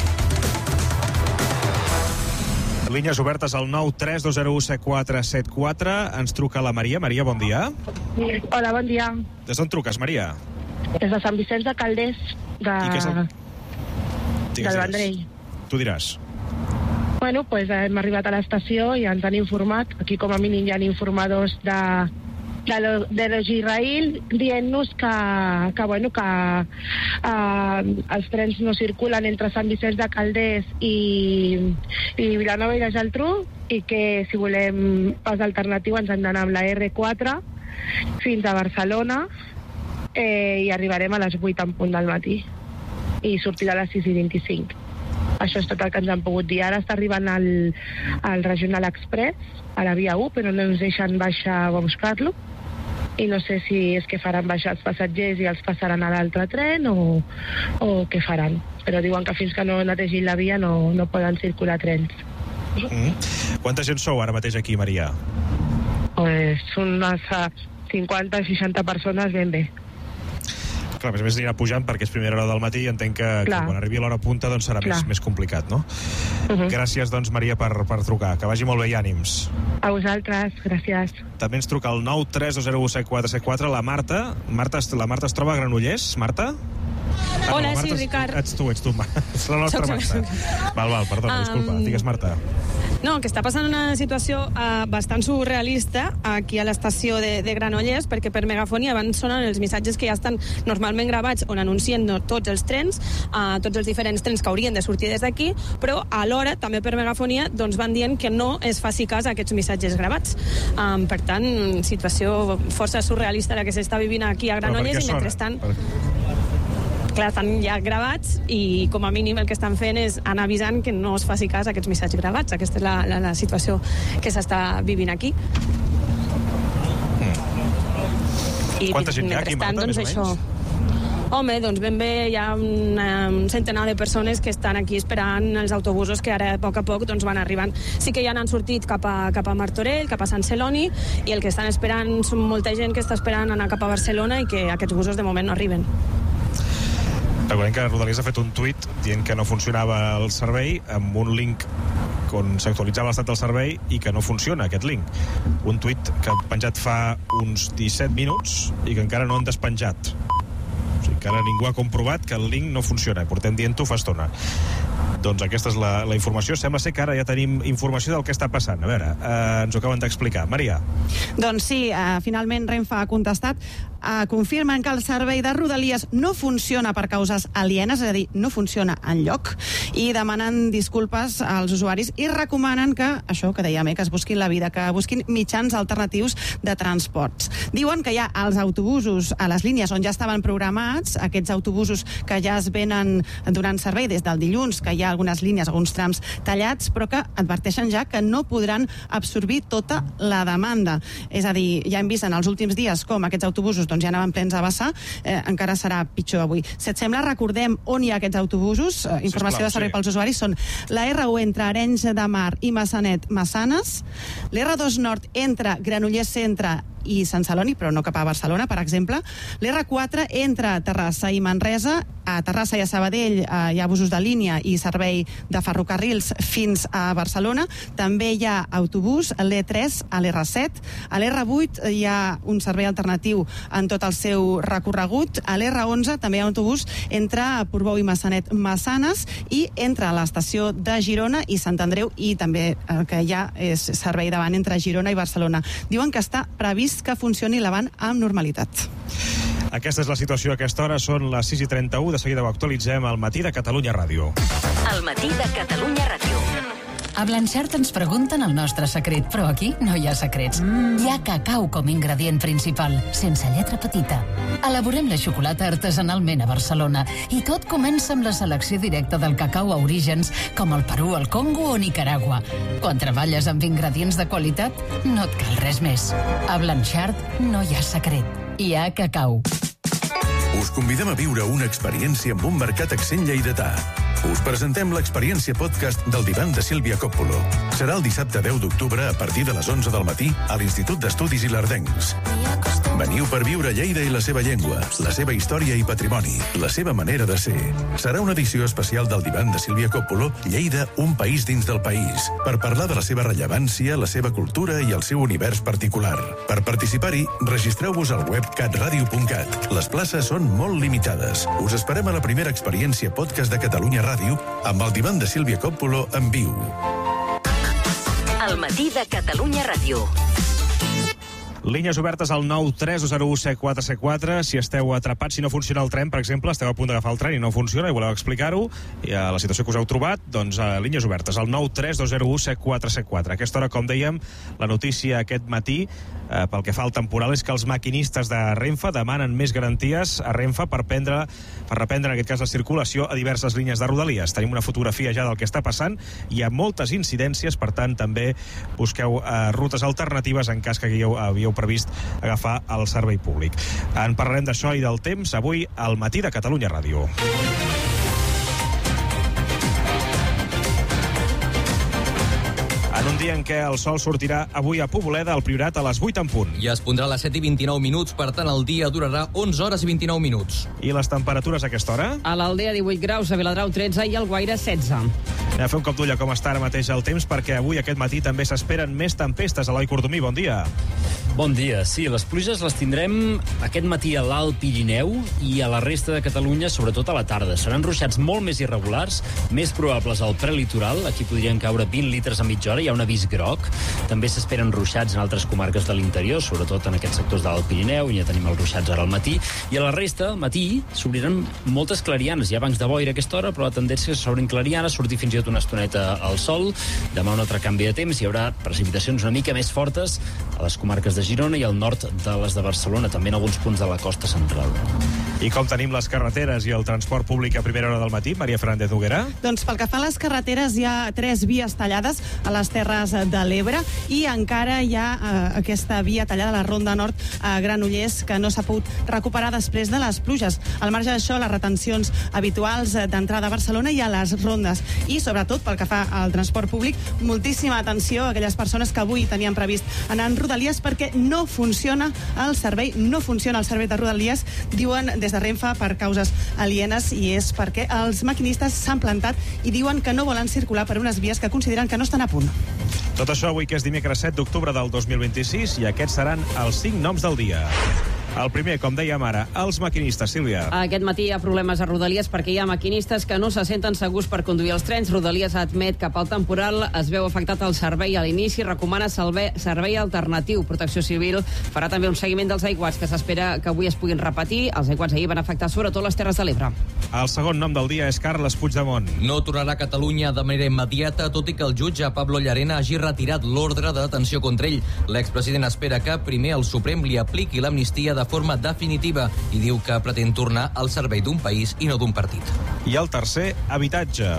Línies obertes al nou tres dos zero u set quatre set quatre. Ens truca la Maria. Maria, bon dia. Hola, bon dia. Des d'on truques, Maria? Des de Sant Vicenç de Calders, de... I què és el... Digues, del Vendrell. Tu diràs. Bueno, pues hem arribat a l'estació i ens han informat, aquí com a mínim hi ha informadors de, de, de l'Israel dient-nos que, que, bueno, que eh, els trens no circulen entre Sant Vicenç de Calders i, i Vilanova i la Geltrú i que si volem pas alternatiu ens hem d'anar amb la erre quatre fins a Barcelona eh, i arribarem a les vuit en punt del matí i sortirà a les sis i vint-i-cinc. Això és tot el que ens han pogut dir. Ara està arribant el, el Regional Express a la via u, però no ens deixen baixar a buscar-lo. I no sé si és que faran baixar els passatgers i els passaran a l'altre tren o, o què faran. Però diuen que fins que no netegin la via no, no poden circular trens. Mm. Quanta gent sou ara mateix aquí, Maria? Pues unes cinquanta seixanta persones ben bé. Clar, a més a més anirà pujant perquè és primera hora del matí i entenc que, que quan arribi a l'hora punta doncs serà més, més complicat, no? Uh-huh. Gràcies, doncs, Maria, per, per trucar. Que vagi molt bé i ànims. A vosaltres, gràcies. També ens truca el nou tres dos zero u set quatre set quatre la Marta. Marta. La Marta es troba a Granollers, Marta? Ah, Hola, no, Marta, sí, Ricard. Ets tu, ets tu. És la nostra Marta. Val, val, perdona, um... disculpa. Digues, Marta. No, que està passant una situació uh, bastant surrealista aquí a l'estació de, de Granollers, perquè per megafonia van sonant els missatges que ja estan normalment gravats on anuncien no, tots els trens, uh, tots els diferents trens que haurien de sortir des d'aquí, però alhora, també per megafonia, doncs van dient que no es faci cas a aquests missatges gravats. Um, per tant, situació força surrealista la que s'està vivint aquí a Granollers i mentrestant... Per... Clar, estan ja gravats i com a mínim el que estan fent és anar avisant que no es faci cas a aquests missatges gravats. Aquesta és la, la, la situació que s'està vivint aquí. Mm. I quanta gent hi ha aquí, Marta, doncs, més o menys? Això, home, doncs ben bé hi ha una, un centenar de persones que estan aquí esperant els autobusos que ara a poc a poc doncs, van arribant. Sí que ja n'han sortit cap a, cap a Martorell, cap a Sant Celoni, i el que estan esperant són molta gent que està esperant anar cap a Barcelona i que aquests busos de moment no arriben. Recordem que Rodalies ha fet un tuit dient que no funcionava el servei amb un link on s'actualitzava l'estat del servei i que no funciona aquest link. Un tuit que han penjat fa uns disset minuts i que encara no han despenjat. O sigui, encara ningú ha comprovat que el link no funciona. Portem dient-ho fa estona. Doncs aquesta és la, la informació. Sembla ser que ara ja tenim informació del que està passant. A veure, eh, ens ho acaben d'explicar. Maria. Doncs sí, eh, finalment Renfe ha contestat. Eh, confirmen que el servei de Rodalies no funciona per causes alienes, és a dir, no funciona enlloc, i demanen disculpes als usuaris i recomanen que, això que dèiem, eh, que es busquin la vida, que busquin mitjans alternatius de transports. Diuen que hi ha els autobusos a les línies on ja estaven programats, aquests autobusos que ja es venen donant servei des del dilluns, que hi ha algunes línies, alguns trams tallats, però que adverteixen ja que no podran absorbir tota la demanda. És a dir, ja hem vist en els últims dies com aquests autobusos doncs, ja anaven plens a vessar, eh, encara serà pitjor avui. Si et sembla, recordem on hi ha aquests autobusos. Eh, informació Sisplau, de servei sí. pels usuaris són la erre u entre Arenys de Mar i Massanet-Massanes, l'erre dos Nord entre Granollers Centre i Sant Celoni, però no cap a Barcelona, per exemple. l'erre quatre entre Terrassa i Manresa. A Terrassa i a Sabadell eh, hi ha busos de línia i servei de ferrocarrils fins a Barcelona. També hi ha autobús, l'e tres a l'erre set. A l'erre vuit hi ha un servei alternatiu en tot el seu recorregut. A l'erre onze també hi ha un autobús entre Portbou i Massanet-Massanes i entre l'estació de Girona i Sant Andreu, i també el que hi ha és servei davant entre Girona i Barcelona. Diuen que està previst que funcioni l'avant amb normalitat. Aquesta és la situació a aquesta hora, són les sis i trenta-u, de seguida ho actualitzem al Matí de Catalunya Ràdio. El Matí de Catalunya Ràdio. A Blanchard ens pregunten el nostre secret, però aquí no hi ha secrets. Mm. Hi ha cacau com ingredient principal, sense lletra petita. Elaborem la xocolata artesanalment a Barcelona i tot comença amb la selecció directa del cacau a orígens com el Perú, el Congo o Nicaragua. Quan treballes amb ingredients de qualitat, no et cal res més. A Blanchard no hi ha secret. Hi ha cacau. Us convidem a viure una experiència amb un mercat accent lleidatà. Us presentem l'experiència podcast del divan de Sílvia Coppolo. Serà el dissabte deu d'octubre a partir de les onze del matí a l'Institut d'Estudis Ilerdencs. Veniu per viure Lleida i la seva llengua, la seva història i patrimoni, la seva manera de ser. Serà una edició especial del divan de Sílvia Coppolo, Lleida, un país dins del país, per parlar de la seva rellevància, la seva cultura i el seu univers particular. Per participar-hi, registreu-vos al web catradio punt cat. Les places són molt limitades. Us esperem a la primera experiència podcast de Catalunya Ràdio amb el divan de Sílvia Coppolo en viu. El Matí de Catalunya Ràdio. Línies obertes al nou tres dos zero u set quatre set quatre. Si esteu atrapats, si no funciona el tren, per exemple, esteu a punt d'agafar el tren i no funciona i voleu explicar-ho, i a la situació que us heu trobat, doncs a línies obertes al nou tres dos zero u set quatre set quatre. A aquesta hora, com dèiem, la notícia aquest matí, eh, pel que fa al temporal, és que els maquinistes de Renfe demanen més garanties a Renfe per prendre, per reprendre, en aquest cas, la circulació a diverses línies de Rodalies. Tenim una fotografia ja del que està passant. Hi ha moltes incidències, per tant, també busqueu eh, rutes alternatives en cas que havíeu, havíeu previst agafar el servei públic. En parlarem d'això i del temps avui al Matí de Catalunya Ràdio. En un dia en què el sol sortirà avui a Poboleda, al Priorat, a les vuit en punt. I es pondrà a les set i vint-i-nou minuts, per tant el dia durarà onze hores i vint-i-nou minuts. I les temperatures a aquesta hora? A l'Aldea divuit graus, a Viladrau tretze i al Guaire setze. Anem a fer un cop d'ull a com està ara mateix el temps, perquè avui aquest matí també s'esperen més tempestes. Eloi Cordomí, bon dia. Bon dia. Sí, les pluges les tindrem aquest matí a l'Alt Pirineu i a la resta de Catalunya, sobretot a la tarda. Seran ruixats molt més irregulars, més probables al prelitoral. Aquí podrien caure vint litres a mitja hora, hi ha un avís groc. També s'esperen ruixats en altres comarques de l'interior, sobretot en aquests sectors de l'Alt Pirineu, i ja tenim els ruixats ara al matí. I a la resta, al matí, s'obriran moltes clarianes. Hi ha bancs de boira a aquesta hora, però la tendència és que s'obrin clarianes, sortir fins i tot una estoneta al sol. Demà un altre canvi de temps, hi haurà precipitacions una mica més fortes a les comarques de Girona i al nord de les de Barcelona, també en alguns punts de la costa central. I com tenim les carreteres i el transport públic a primera hora del matí, Maria Fernández Noguera? Doncs pel que fa a les carreteres hi ha tres vies tallades a les Terres de l'Ebre i encara hi ha eh, aquesta via tallada a la Ronda Nord a Granollers que no s'ha pogut recuperar després de les pluges. Al marge d'això, les retencions habituals d'entrada a Barcelona i a les rondes. I sobretot pel que fa al transport públic, moltíssima atenció a aquelles persones que avui tenien previst anar en Rodalies perquè no funciona el servei, no funciona el servei de Rodalies, diuen des de Renfe per causes alienes, i és perquè els maquinistes s'han plantat i diuen que no volen circular per unes vies que consideren que no estan a punt. Tot això avui, que és dimecres set d'octubre del dos mil vint-i-sis, i aquests seran els cinc noms del dia. El primer, com dèiem ara, els maquinistes, Sílvia. Aquest matí hi ha problemes a Rodalies perquè hi ha maquinistes que no se senten segurs per conduir els trens. Rodalies admet que pel temporal es veu afectat el servei a l'inici, recomana servei alternatiu. Protecció Civil farà també un seguiment dels aiguats que s'espera que avui es puguin repetir. Els aiguats ahir van afectar sobretot les Terres de l'Ebre. El segon nom del dia és Carles Puigdemont. No tornarà a Catalunya de manera immediata, tot i que el jutge Pablo Llarena hagi retirat l'ordre de detenció contra ell. L'expresident espera que primer el Suprem li apliqui l'amnistia de forma definitiva i diu que pretén tornar al servei d'un país i no d'un partit. I el tercer, habitatge.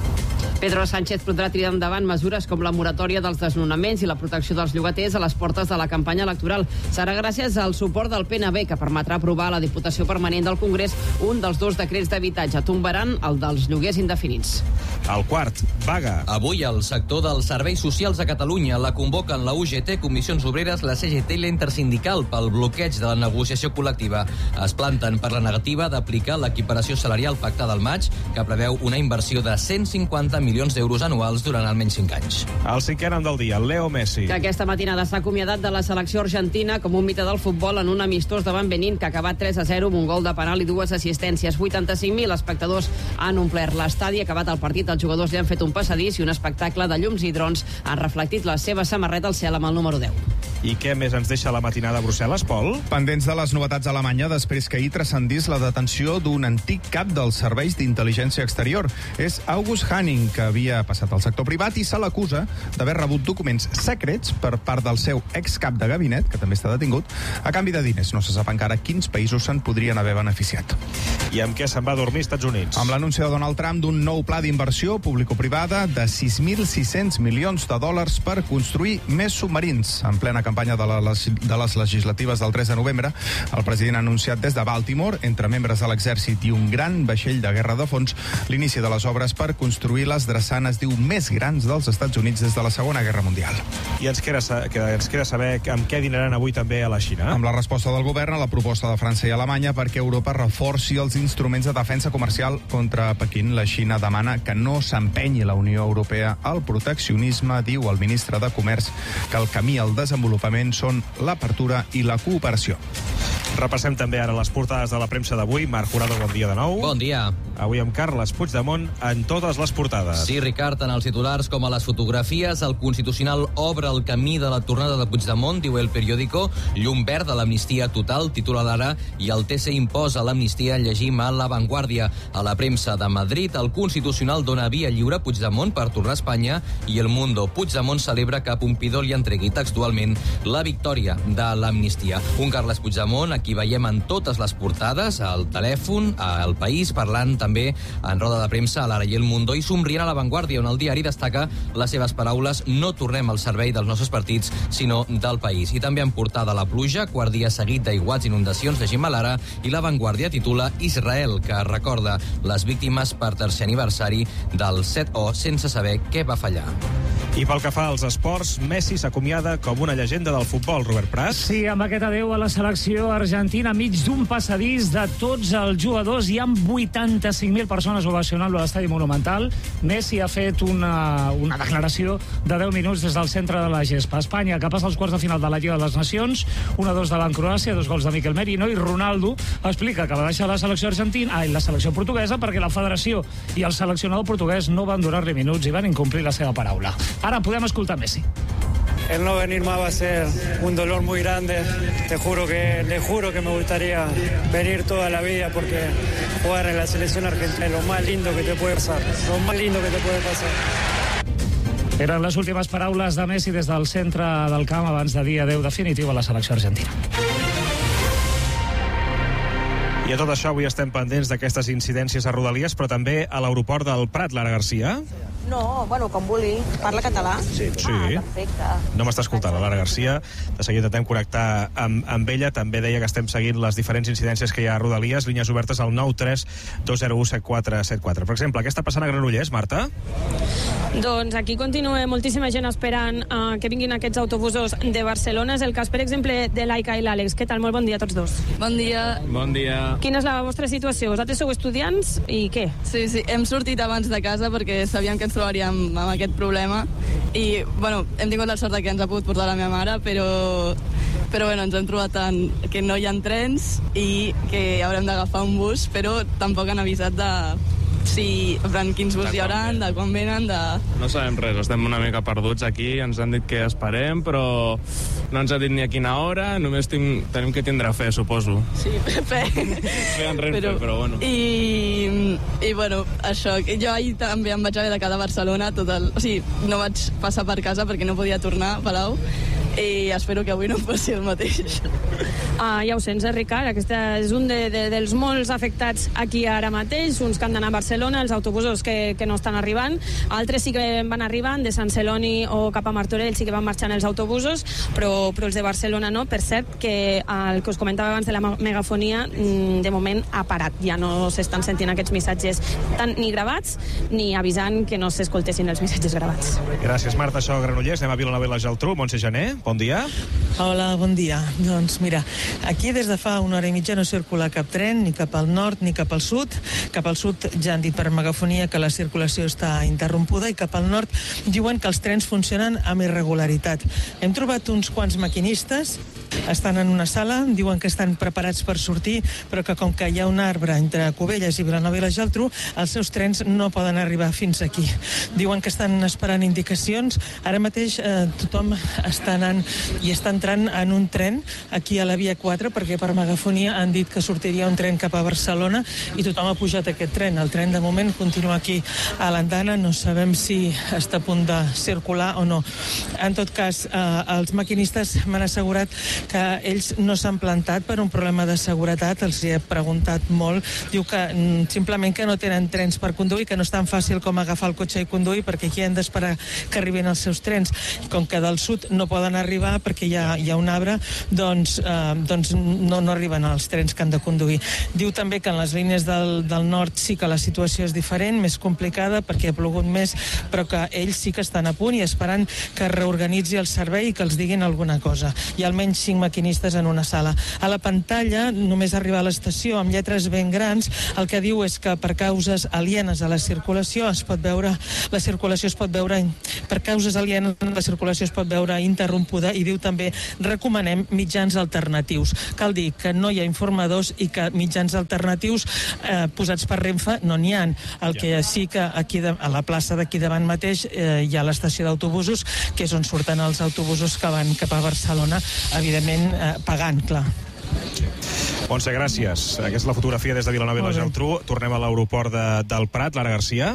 Pedro Sánchez podrà tirar endavant mesures com la moratòria dels desnonaments i la protecció dels llogaters a les portes de la campanya electoral. Serà gràcies al suport del P N B, que permetrà aprovar a la Diputació Permanent del Congrés un dels dos decrets d'habitatge. Tombaran el dels lloguers indefinits. El quart, vaga. Avui el sector dels serveis socials a Catalunya la convoquen la U G T, Comissions Obreres, la C G T i la Intersindical pel bloqueig de la negociació col·lectiva. Es planten per la negativa d'aplicar l'equiparació salarial pactada al maig, que preveu una inversió de cent cinquanta milions d'euros anuals durant almenys cinc anys. El cinquè nom del dia, Leo Messi. Que aquesta matinada s'ha acomiadat de la selecció argentina com un mite del futbol en un amistós davant Benín, que ha acabat tres a zero amb un gol de penal i dues assistències. vuitanta-cinc mil espectadors han omplert l'estadi. Acabat el partit, els jugadors li han fet un passadís i un espectacle de llums i drons han reflectit la seva samarreta al cel amb el número deu. I què més ens deixa la matinada a Brussel·les, Pol? Pendents de les novetats a Alemanya després que ahir transcendís la detenció d'un antic cap dels serveis d'intel·ligència exterior. És August Hanning, que havia passat al sector privat i se l'acusa d'haver rebut documents secrets per part del seu excap de gabinet, que també està detingut, a canvi de diners. No se sap encara quins països se'n podrien haver beneficiat. I amb què se'n va dormir Estats Units? Amb l'anunci de Donald Trump d'un nou pla d'inversió público-privada de sis mil sis-cents milions de dòlars per construir més submarins. En plena campanya de, la, de les legislatives del tres de novembre, el president ha anunciat des de Baltimore, entre membres de l'exèrcit i un gran vaixell de guerra de fons, l'inici de les obres per construir les drassanes, diu, més grans dels Estats Units des de la Segona Guerra Mundial. I ens queda, que ens queda saber amb què dinaran avui també a la Xina. Amb la resposta del govern a la proposta de França i Alemanya perquè Europa reforci els instruments de defensa comercial contra Pequín. La Xina demana que no s'empenyi la Unió Europea al proteccionisme. Diu el ministre de Comerç que el camí al desenvolupament són l'apertura i la cooperació. Repassem també ara les portades de la premsa d'avui. Marc Jurado, bon dia de nou. Bon dia. Avui amb Carles Puigdemont en totes les portades. Sí, Ricard, tant els titulars com a les fotografies. El Constitucional obre el camí de la tornada de Puigdemont, diu El Periódico. Llum verd a l'amnistia total, titula l'Ara, i el T C imposa l'amnistia, llegim a La Vanguardia. A la premsa de Madrid, el Constitucional dona via lliure a Puigdemont per tornar a Espanya i El Mundo. Puigdemont celebra que Pompidou li entregui textualment la victòria de l'amnistia. Un Carles Puigdemont, aquí veiem en totes les portades, al telèfon, al País, parlant també en roda de premsa a l'Ara i El Mundo i somrient a La Vanguardia, on el diari destaca les seves paraules: no tornem al servei dels nostres partits, sinó del país. I també en portada la pluja, quart dia seguit d'aiguats i inundacions, llegim a l'Ara, i La Vanguardia titula Israel, que recorda les víctimes per tercer aniversari del set o sense saber què va fallar. I pel que fa als esports, Messi s'acomiada com una llegenda del futbol, Robert Prat. Sí, amb aquest adeu a la selecció argentina, mig d'un passadís de tots els jugadors. Hi ha vuitanta-cinc mil persones ovacionant-lo a l'estadi Monumental. Messi ha fet una, una declaració de deu minuts des del centre de la gespa. Espanya, que passa als quarts de final de la Lliga de les Nacions, un a dos davant Croàcia, dos gols de Miquel Merino, i Ronaldo explica que va deixar la selecció argentina, ai, la selecció portuguesa, perquè la federació i el seleccionador portuguès no van donar-li minuts i van incomplir la seva paraula. Ara podem escoltar Messi. El no venir más va a ser un dolor muy grande. Te juro que, le juro que me gustaría venir toda la vida porque jugar en la selección argentina es lo más lindo que te puede pasar. Lo más lindo que te puede pasar. Eren les últimes paraules de Messi des del centre del camp abans de dir adeu definitiu a la selecció argentina. I a tot això avui estem pendents d'aquestes incidències a Rodalies, però també a l'aeroport del Prat, Lara Garcia. No, bueno, com vulgui. Parla català? Sí. sí. Ah, perfecte. No m'està escoltant, la Lara Garcia. De seguida intentem connectar amb, amb ella. També deia que estem seguint les diferents incidències que hi ha a Rodalies. Línies obertes al nou tres dos zero u set quatre set quatre. Per exemple, què està passant a Granollers, Marta? Doncs aquí continua moltíssima gent esperant uh, que vinguin aquests autobusos de Barcelona. És el cas, per exemple, de l'Aika i l'Àlex. Què tal? Molt bon dia a tots dos. Bon dia. Bon dia. Quina és la vostra situació? Vosaltres sou estudiants i què? Sí, sí, hem sortit abans de casa perquè sabíem que ens trobaríem amb aquest problema i, bueno, hem tingut la sort que ens ha pogut portar la meva mare, però, però bueno, ens hem trobat en, que no hi ha trens i que haurem d'agafar un bus, però tampoc han avisat de si, en quins bus hi haurà, de quan venen, de... No sabem res, estem una mica perduts aquí, ens han dit que esperem, però no ens ha dit ni a quina hora, només tim, tenim que tindre fe, suposo. Sí, fe. Fe en Renfe, però, però bueno. I, I, bueno, això, jo ahir també em vaig haver de quedar a Barcelona, tot el, o sigui, no vaig passar per casa perquè no podia tornar a Palau, i espero que avui no passi el mateix. Ah, ja ho sents, eh, Ricard? Aquest és un de, de, dels molts afectats aquí ara mateix, uns que han d'anar a Barcelona, els autobusos que, que no estan arribant, altres sí que van arribant, de Sant Celoni o cap a Martorell sí que van marxant els autobusos, però, però els de Barcelona no. Per cert, que el que us comentava abans de la megafonia, de moment ha parat, ja no s'estan sentint aquests missatges tant ni gravats ni avisant que no s'escoltessin els missatges gravats. Gràcies, Marta. Això a Granollers. Anem a Vilanova i la Geltrú. Montse Gené, bon dia. Hola, bon dia. Doncs mira, aquí des de fa una hora i mitja no circula cap tren, ni cap al nord ni cap al sud. Cap al sud ja han dit per megafonia que la circulació està interrompuda i cap al nord diuen que els trens funcionen amb irregularitat. Hem trobat uns quants maquinistes, estan en una sala, diuen que estan preparats per sortir, però que com que hi ha un arbre entre Cubelles i Vilanova i la Geltrú, els seus trens no poden arribar fins aquí. Diuen que estan esperant indicacions. Ara mateix eh, tothom està anant i està entrant en un tren aquí a la via quatre, perquè per megafonia han dit que sortiria un tren cap a Barcelona i tothom ha pujat a aquest tren. El tren de moment continua aquí a l'andana, no sabem si està a punt de circular o no. En tot cas, eh, els maquinistes m'han assegurat que ells no s'han plantat per un problema de seguretat, els hi he preguntat molt. Diu que mm, simplement que no tenen trens per conduir, que no és tan fàcil com agafar el cotxe i conduir, perquè aquí han d'esperar que arribin els seus trens. Com que del sud no poden arribar perquè hi ha, hi ha un arbre, doncs, eh, doncs no, no arriben els trens que han de conduir. Diu també que en les línies del, del nord sí que la situació és diferent, més complicada, perquè ha plogut més, però que ells sí que estan a punt i esperant que reorganitzi el servei i que els diguin alguna cosa. Hi ha almenys cinc maquinistes en una sala. A la pantalla, només arribar a l'estació amb lletres ben grans, el que diu és que per causes alienes a la circulació es pot veure, la circulació es pot veure, per causes alienes la circulació es pot veure interrompuda, i diu també recomanem mitjans alternatius. Cal dir que no hi ha informadors i que mitjans alternatius eh, posats per Renfe no n'hi ha. El que sí que aquí de, a la plaça d'aquí davant mateix eh, hi ha l'estació d'autobusos, que és on surten els autobusos que van cap a Barcelona, evidentment eh, pagant, clar. Montse, gràcies. Aquesta és la fotografia des de Vilanova i la Geltrú. Tornem a l'aeroport de, del Prat. Lara Garcia.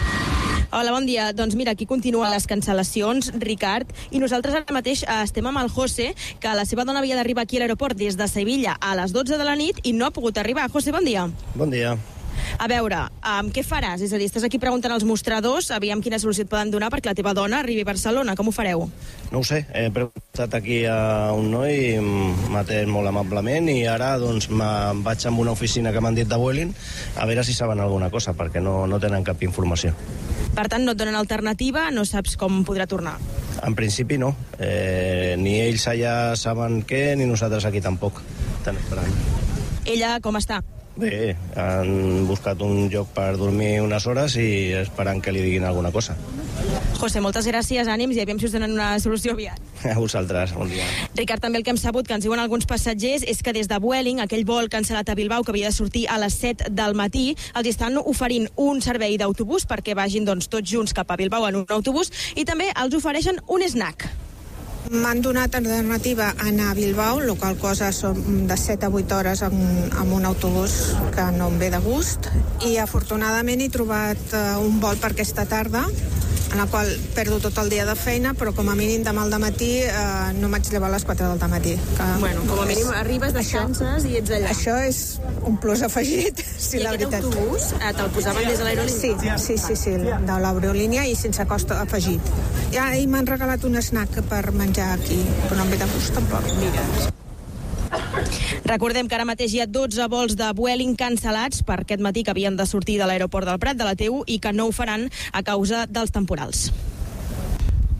Hola, bon dia. Doncs mira, aquí continuen les cancel·lacions, Ricard, i nosaltres ara mateix estem amb el José, que la seva dona havia d'arribar aquí a l'aeroport des de Sevilla a les dotze de la nit i no ha pogut arribar. José, bon dia. Bon dia. A veure, um, què faràs? És a dir, estàs aquí preguntant als mostradors, aviam quina solució et poden donar perquè la teva dona arribi a Barcelona. Com ho fareu? No ho sé, he preguntat aquí a un noi i m'ha atès molt amablement i ara doncs me'n vaig a una oficina que m'han dit de Vueling a veure si saben alguna cosa, perquè no, no tenen cap informació. Per tant, no et donen alternativa, no saps com podrà tornar? En principi no. Eh, ni ells allà saben què, ni nosaltres aquí tampoc. Estan esperant. Ella com està? Bé, han buscat un lloc per dormir unes hores i esperant que li diguin alguna cosa. José, moltes gràcies, ànims, i aviam si us donen una solució aviat. A vosaltres, bon dia. Ricard, també el que hem sabut, que ens diuen alguns passatgers, és que des de Vueling, aquell vol cancel·lat a Bilbao, que havia de sortir a les set del matí, els estan oferint un servei d'autobús perquè vagin doncs, tots junts cap a Bilbao en un autobús, i també els ofereixen un snack. M'han donat alternativa a anar a Bilbao, la qual cosa són de set a vuit hores amb, amb un autobús que no em ve de gust, i afortunadament he trobat uh, un vol per aquesta tarda, en la qual perdo tot el dia de feina, però com a mínim demà al dematí eh, no m'haig llevat a les quatre del dematí. Que bueno, com a mínim arribes, descanses i ets allà. Això és un plus afegit, sí, I la veritat. I aquest autobús eh, te'l posaven des de l'aerolínia? Sí, sí, sí, sí, de l'aerolínia i sense cost afegit. Ja, i m'han regalat un snack per menjar aquí, però no em ve de gust tampoc. Mira. Recordem que ara mateix hi ha dotze vols de Vueling cancel·lats per aquest matí que havien de sortir de l'aeroport del Prat, de la T U, i que no ho faran a causa dels temporals.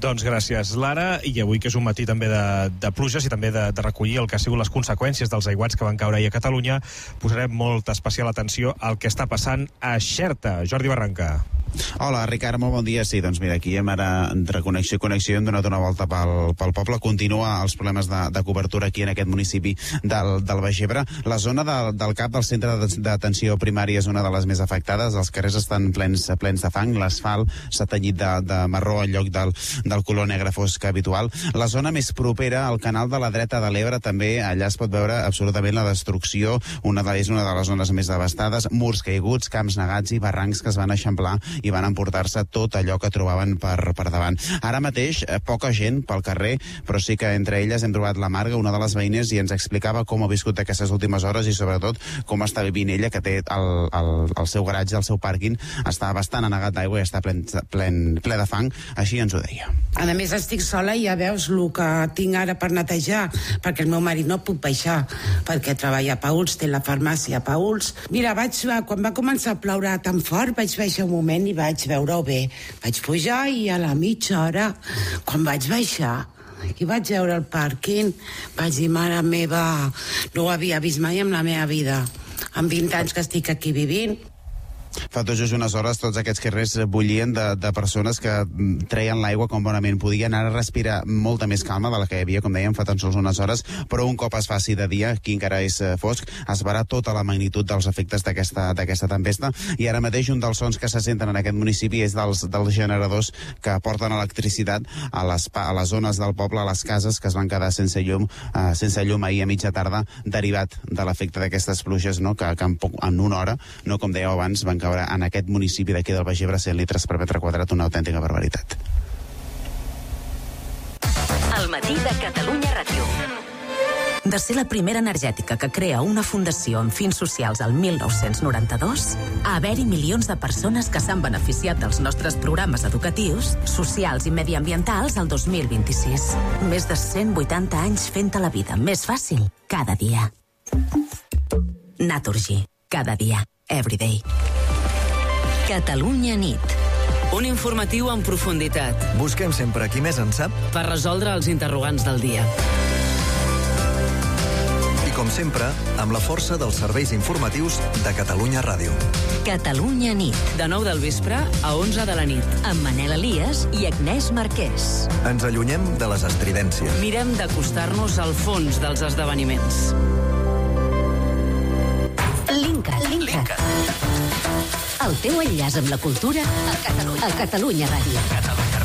Doncs gràcies, Lara. I avui, que és un matí també de, de pluges i també de, de recollir el que ha sigut les conseqüències dels aiguats que van caure ahir a Catalunya, posarem molta especial atenció al que està passant a Xerta. Jordi Barranca. Hola, Ricard, molt bon dia. Sí, doncs mira, aquí hem ara de connexió i connexió, hem donat una volta pel, pel poble. Continua els problemes de, de cobertura aquí en aquest municipi del, del Baix Ebre. La zona de, del cap del centre d'atenció primària és una de les més afectades. Els carrers estan plens, plens de fang, l'asfalt s'ha tenyit de, de marró en lloc del, del color negre fosc habitual. La zona més propera, al canal de la dreta de l'Ebre, també allà es pot veure absolutament la destrucció. Una de, és una de les zones més devastades, murs caiguts, camps negats i barrancs que es van eixamplar i van emportar-se tot allò que trobaven per, per davant. Ara mateix, eh, poca gent pel carrer, però sí que entre elles hem trobat la Marga, una de les veïnes, i ens explicava com ha viscut aquestes últimes hores i sobretot com està vivint ella, que té el, el, el seu garatge, el seu pàrquing, està bastant anegat d'aigua i està plen, plen, ple de fang, així ens ho deia. A més, estic sola i ja veus el que tinc ara per netejar, perquè el meu marit no puc baixar, perquè treballa a Pauls, té la farmàcia a Pauls. Mira, vaig, quan va començar a ploure tan fort, vaig baixar un moment i vaig veure-ho bé. Vaig pujar i a la mitja hora, quan vaig baixar, i vaig veure el pàrquing, vaig dir, mare meva, no ho havia vist mai en la meva vida. Amb vint anys que estic aquí vivint. Fa tot just unes hores tots aquests carrers bullien de, de persones que treien l'aigua com bonament podien. Ara respira molta més calma de la que hi havia, com dèiem, fa tan sols unes hores, però un cop es faci de dia, aquí encara és fosc, es veurà tota la magnitud dels efectes d'aquesta tempesta. I ara mateix un dels sons que se senten en aquest municipi és dels, dels generadors que porten electricitat a les, a les zones del poble, a les cases que es van quedar sense llum, eh, sense llum ahir a mitja tarda, derivat de l'efecte d'aquestes pluges, no? que, que en, poc, en una hora, no com dèieu abans, van caure en aquest municipi d'aquí del Baix Ebre cent litres per metre quadrat, una autèntica barbaritat. El matí de Catalunya Ràdio. De ser la primera energètica que crea una fundació amb fins socials al mil nou-cents noranta-dos, a haver-hi milions de persones que s'han beneficiat dels nostres programes educatius, socials i mediambientals al dos mil vint-i-sis. Més de cent vuitanta anys fent-te la vida més fàcil cada dia. Naturgy. Cada dia. Everyday. Catalunya nit. Un informatiu en profunditat. Busquem sempre qui més en sap per resoldre els interrogants del dia. I com sempre, amb la força dels serveis informatius de Catalunya Ràdio. Catalunya nit. De nou del vespre a onze de la nit. Amb Manel Elias i Agnès Marquès. Ens allunyem de les estridències. Mirem d'acostar-nos al fons dels esdeveniments. Linkat. Linkat. El teu enllaç amb la cultura a Catalunya, a Catalunya Ràdio. Catalunya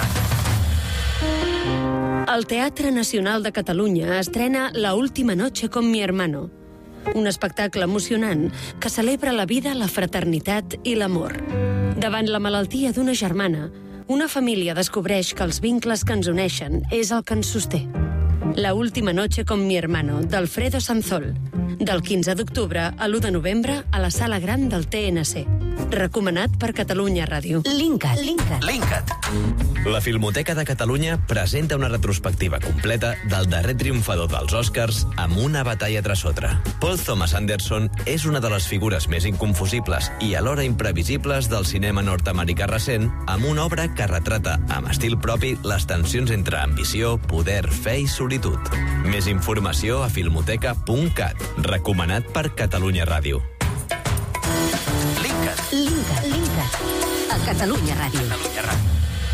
Ràdio. El Teatre Nacional de Catalunya estrena La última noche con mi hermano, un espectacle emocionant que celebra la vida, la fraternitat i l'amor. Davant la malaltia d'una germana, una família descobreix que els vincles que ens uneixen és el que ens sosté. La última noche con mi hermano, d'Alfredo Sanzol. Del quinze d'octubre a l'u de novembre a la Sala Gran del T N C. Recomanat per Catalunya Ràdio. Linkat. Linkat. Linkat. La Filmoteca de Catalunya presenta una retrospectiva completa del darrer triomfador dels Oscars amb una batalla tras otra. Paul Thomas Anderson és una de les figures més inconfusibles i alhora imprevisibles del cinema nord-americà recent, amb una obra que retrata amb estil propi les tensions entre ambició, poder, fe i solitud. Més informació a filmoteca punt cat. Recomanat per Catalunya Ràdio. Linkat. Linkat. Linkat. A Catalunya Ràdio. Catalunya Ràdio.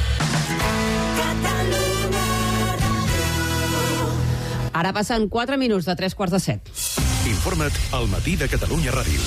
Ara passen quatre minuts de tres quarts de set. Informa't al matí de Catalunya Ràdio.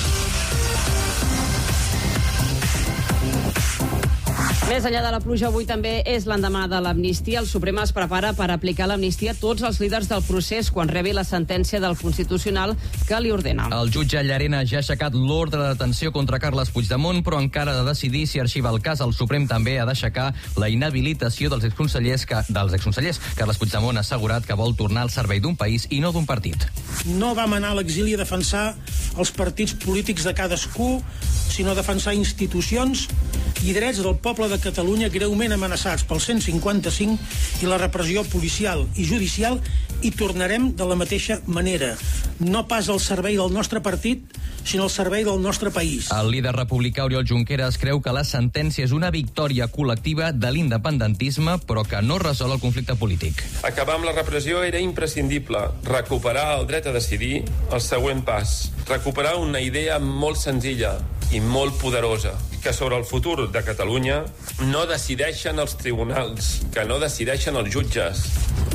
Més enllà de la pluja, avui també és l'endemà de l'amnistia. El Suprem es prepara per aplicar l'amnistia a tots els líders del procés quan rebi la sentència del Constitucional que li ordena. El jutge Llarena ja ha aixecat l'ordre de detenció contra Carles Puigdemont, però encara ha de decidir si arxiva el cas. El Suprem també ha d'aixecar la inhabilitació dels exconsellers, que, dels exconsellers. Carles Puigdemont ha assegurat que vol tornar al servei d'un país i no d'un partit. No vam anar a l'exili a defensar els partits polítics de cadascú, sinó a defensar institucions i drets del poble de Catalunya greument amenaçats pel cent cinquanta-cinc i la repressió policial i judicial i tornarem de la mateixa manera. No pas al servei del nostre partit, sinó al servei del nostre país. El líder republicà Oriol Junqueras creu que la sentència és una victòria col·lectiva de l'independentisme, però que no resol el conflicte polític. Acabar amb la repressió era imprescindible. Recuperar el dret a decidir, el següent pas. Recuperar una idea molt senzilla i molt poderosa, que sobre el futur de Catalunya no decideixen els tribunals, que no decideixen els jutges.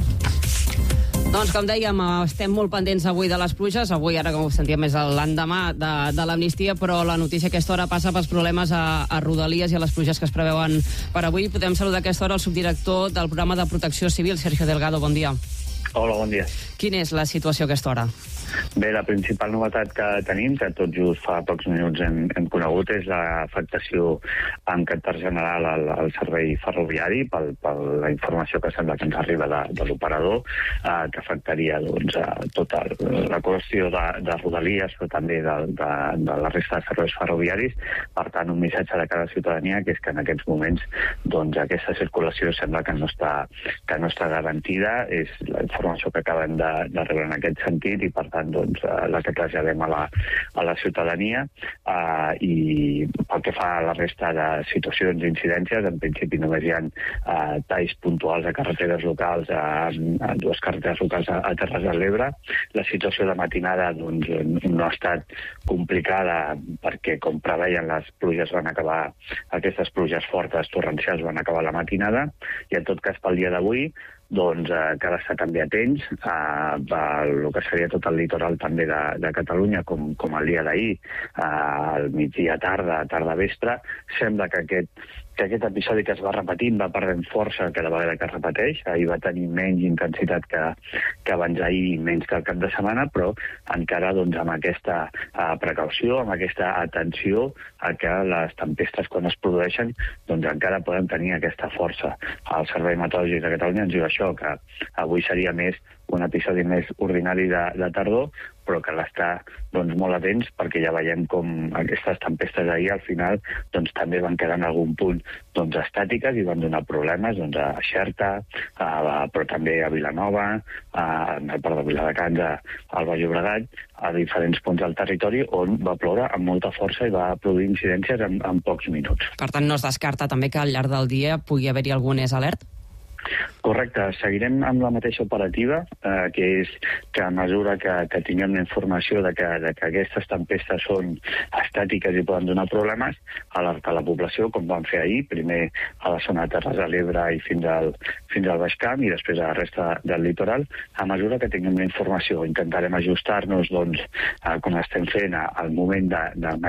Doncs, com dèiem, estem molt pendents avui de les pluges. Avui, ara com ho sentíem, és l'endemà de, de l'amnistia, però la notícia a aquesta hora passa pels problemes a, a Rodalies i a les pluges que es preveuen per avui. Podem saludar a aquesta hora el subdirector del programa de Protecció Civil, Sergio Delgado. Bon dia. Hola, bon dia. Quina és la situació a aquesta hora? Bé, la principal novetat que tenim, que tot just fa pocs minuts hem, hem conegut, és l'afectació en caràcter general al, al servei ferroviari, per la informació que sembla que ens arriba de, de l'operador, eh, que afectaria doncs, a tota la qüestió de, de Rodalies, però també de, de, de la resta de serveis ferroviaris. Per tant, un missatge de cada ciutadania, que és que en aquests moments doncs, aquesta circulació sembla que no està, que no està garantida. És la informació que acabem de, de rebre en aquest sentit i, per tant, doncs, la que traslladem a la, a la ciutadania eh, i pel que fa a la resta de situacions d'incidències, en principi només hi ha eh, talls puntuals a carreteres locals, a, a dues carreteres locals a, a Terres de l'Ebre. La situació de matinada doncs, no ha estat complicada perquè, com preveien, les pluges van acabar, aquestes pluges fortes torrencials van acabar la matinada, i en tot cas pel dia d'avui doncs eh, cal estar també atents a, a el que seria tot el litoral també de, de Catalunya, com, com el dia d'ahir, eh, al migdia tarda, tarda vespre. Sembla que aquest, que aquest episodi que es va repetint va perdent força cada vegada que es repeteix. Ahir va tenir menys intensitat que, que abans ahir, menys que el cap de setmana, però encara doncs, amb aquesta eh, precaució, amb aquesta atenció a que les tempestes, quan es produeixen, doncs encara poden tenir aquesta força. El Servei Meteorològic de Catalunya ens diu això, que avui seria més un episodi més ordinari de, de tardor, però que l'està doncs, molt atents, perquè ja veiem com aquestes tempestes ahir al final doncs, també van quedar en algun punt doncs, estàtiques i van donar problemes doncs, a Xerta, a, a, però també a Vilanova, a, a part de Viladecans, al Baix Llobregat, a diferents punts del territori on va ploure amb molta força i va produir incidències en, en pocs minuts. Per tant, no es descarta també que al llarg del dia pugui haver-hi algun és alert? Correcte, seguirem amb la mateixa operativa, eh, que és que a mesura que, que tinguem la informació de que, de que aquestes tempestes són estàtiques i poden donar problemes, alertar la població, com vam fer ahir, primer a la zona de Terres de l'Ebre i fins al, fins al Baix Camp i després a la resta del litoral. A mesura que tinguem la informació intentarem ajustar-nos, doncs, eh, com estem fent al moment de, de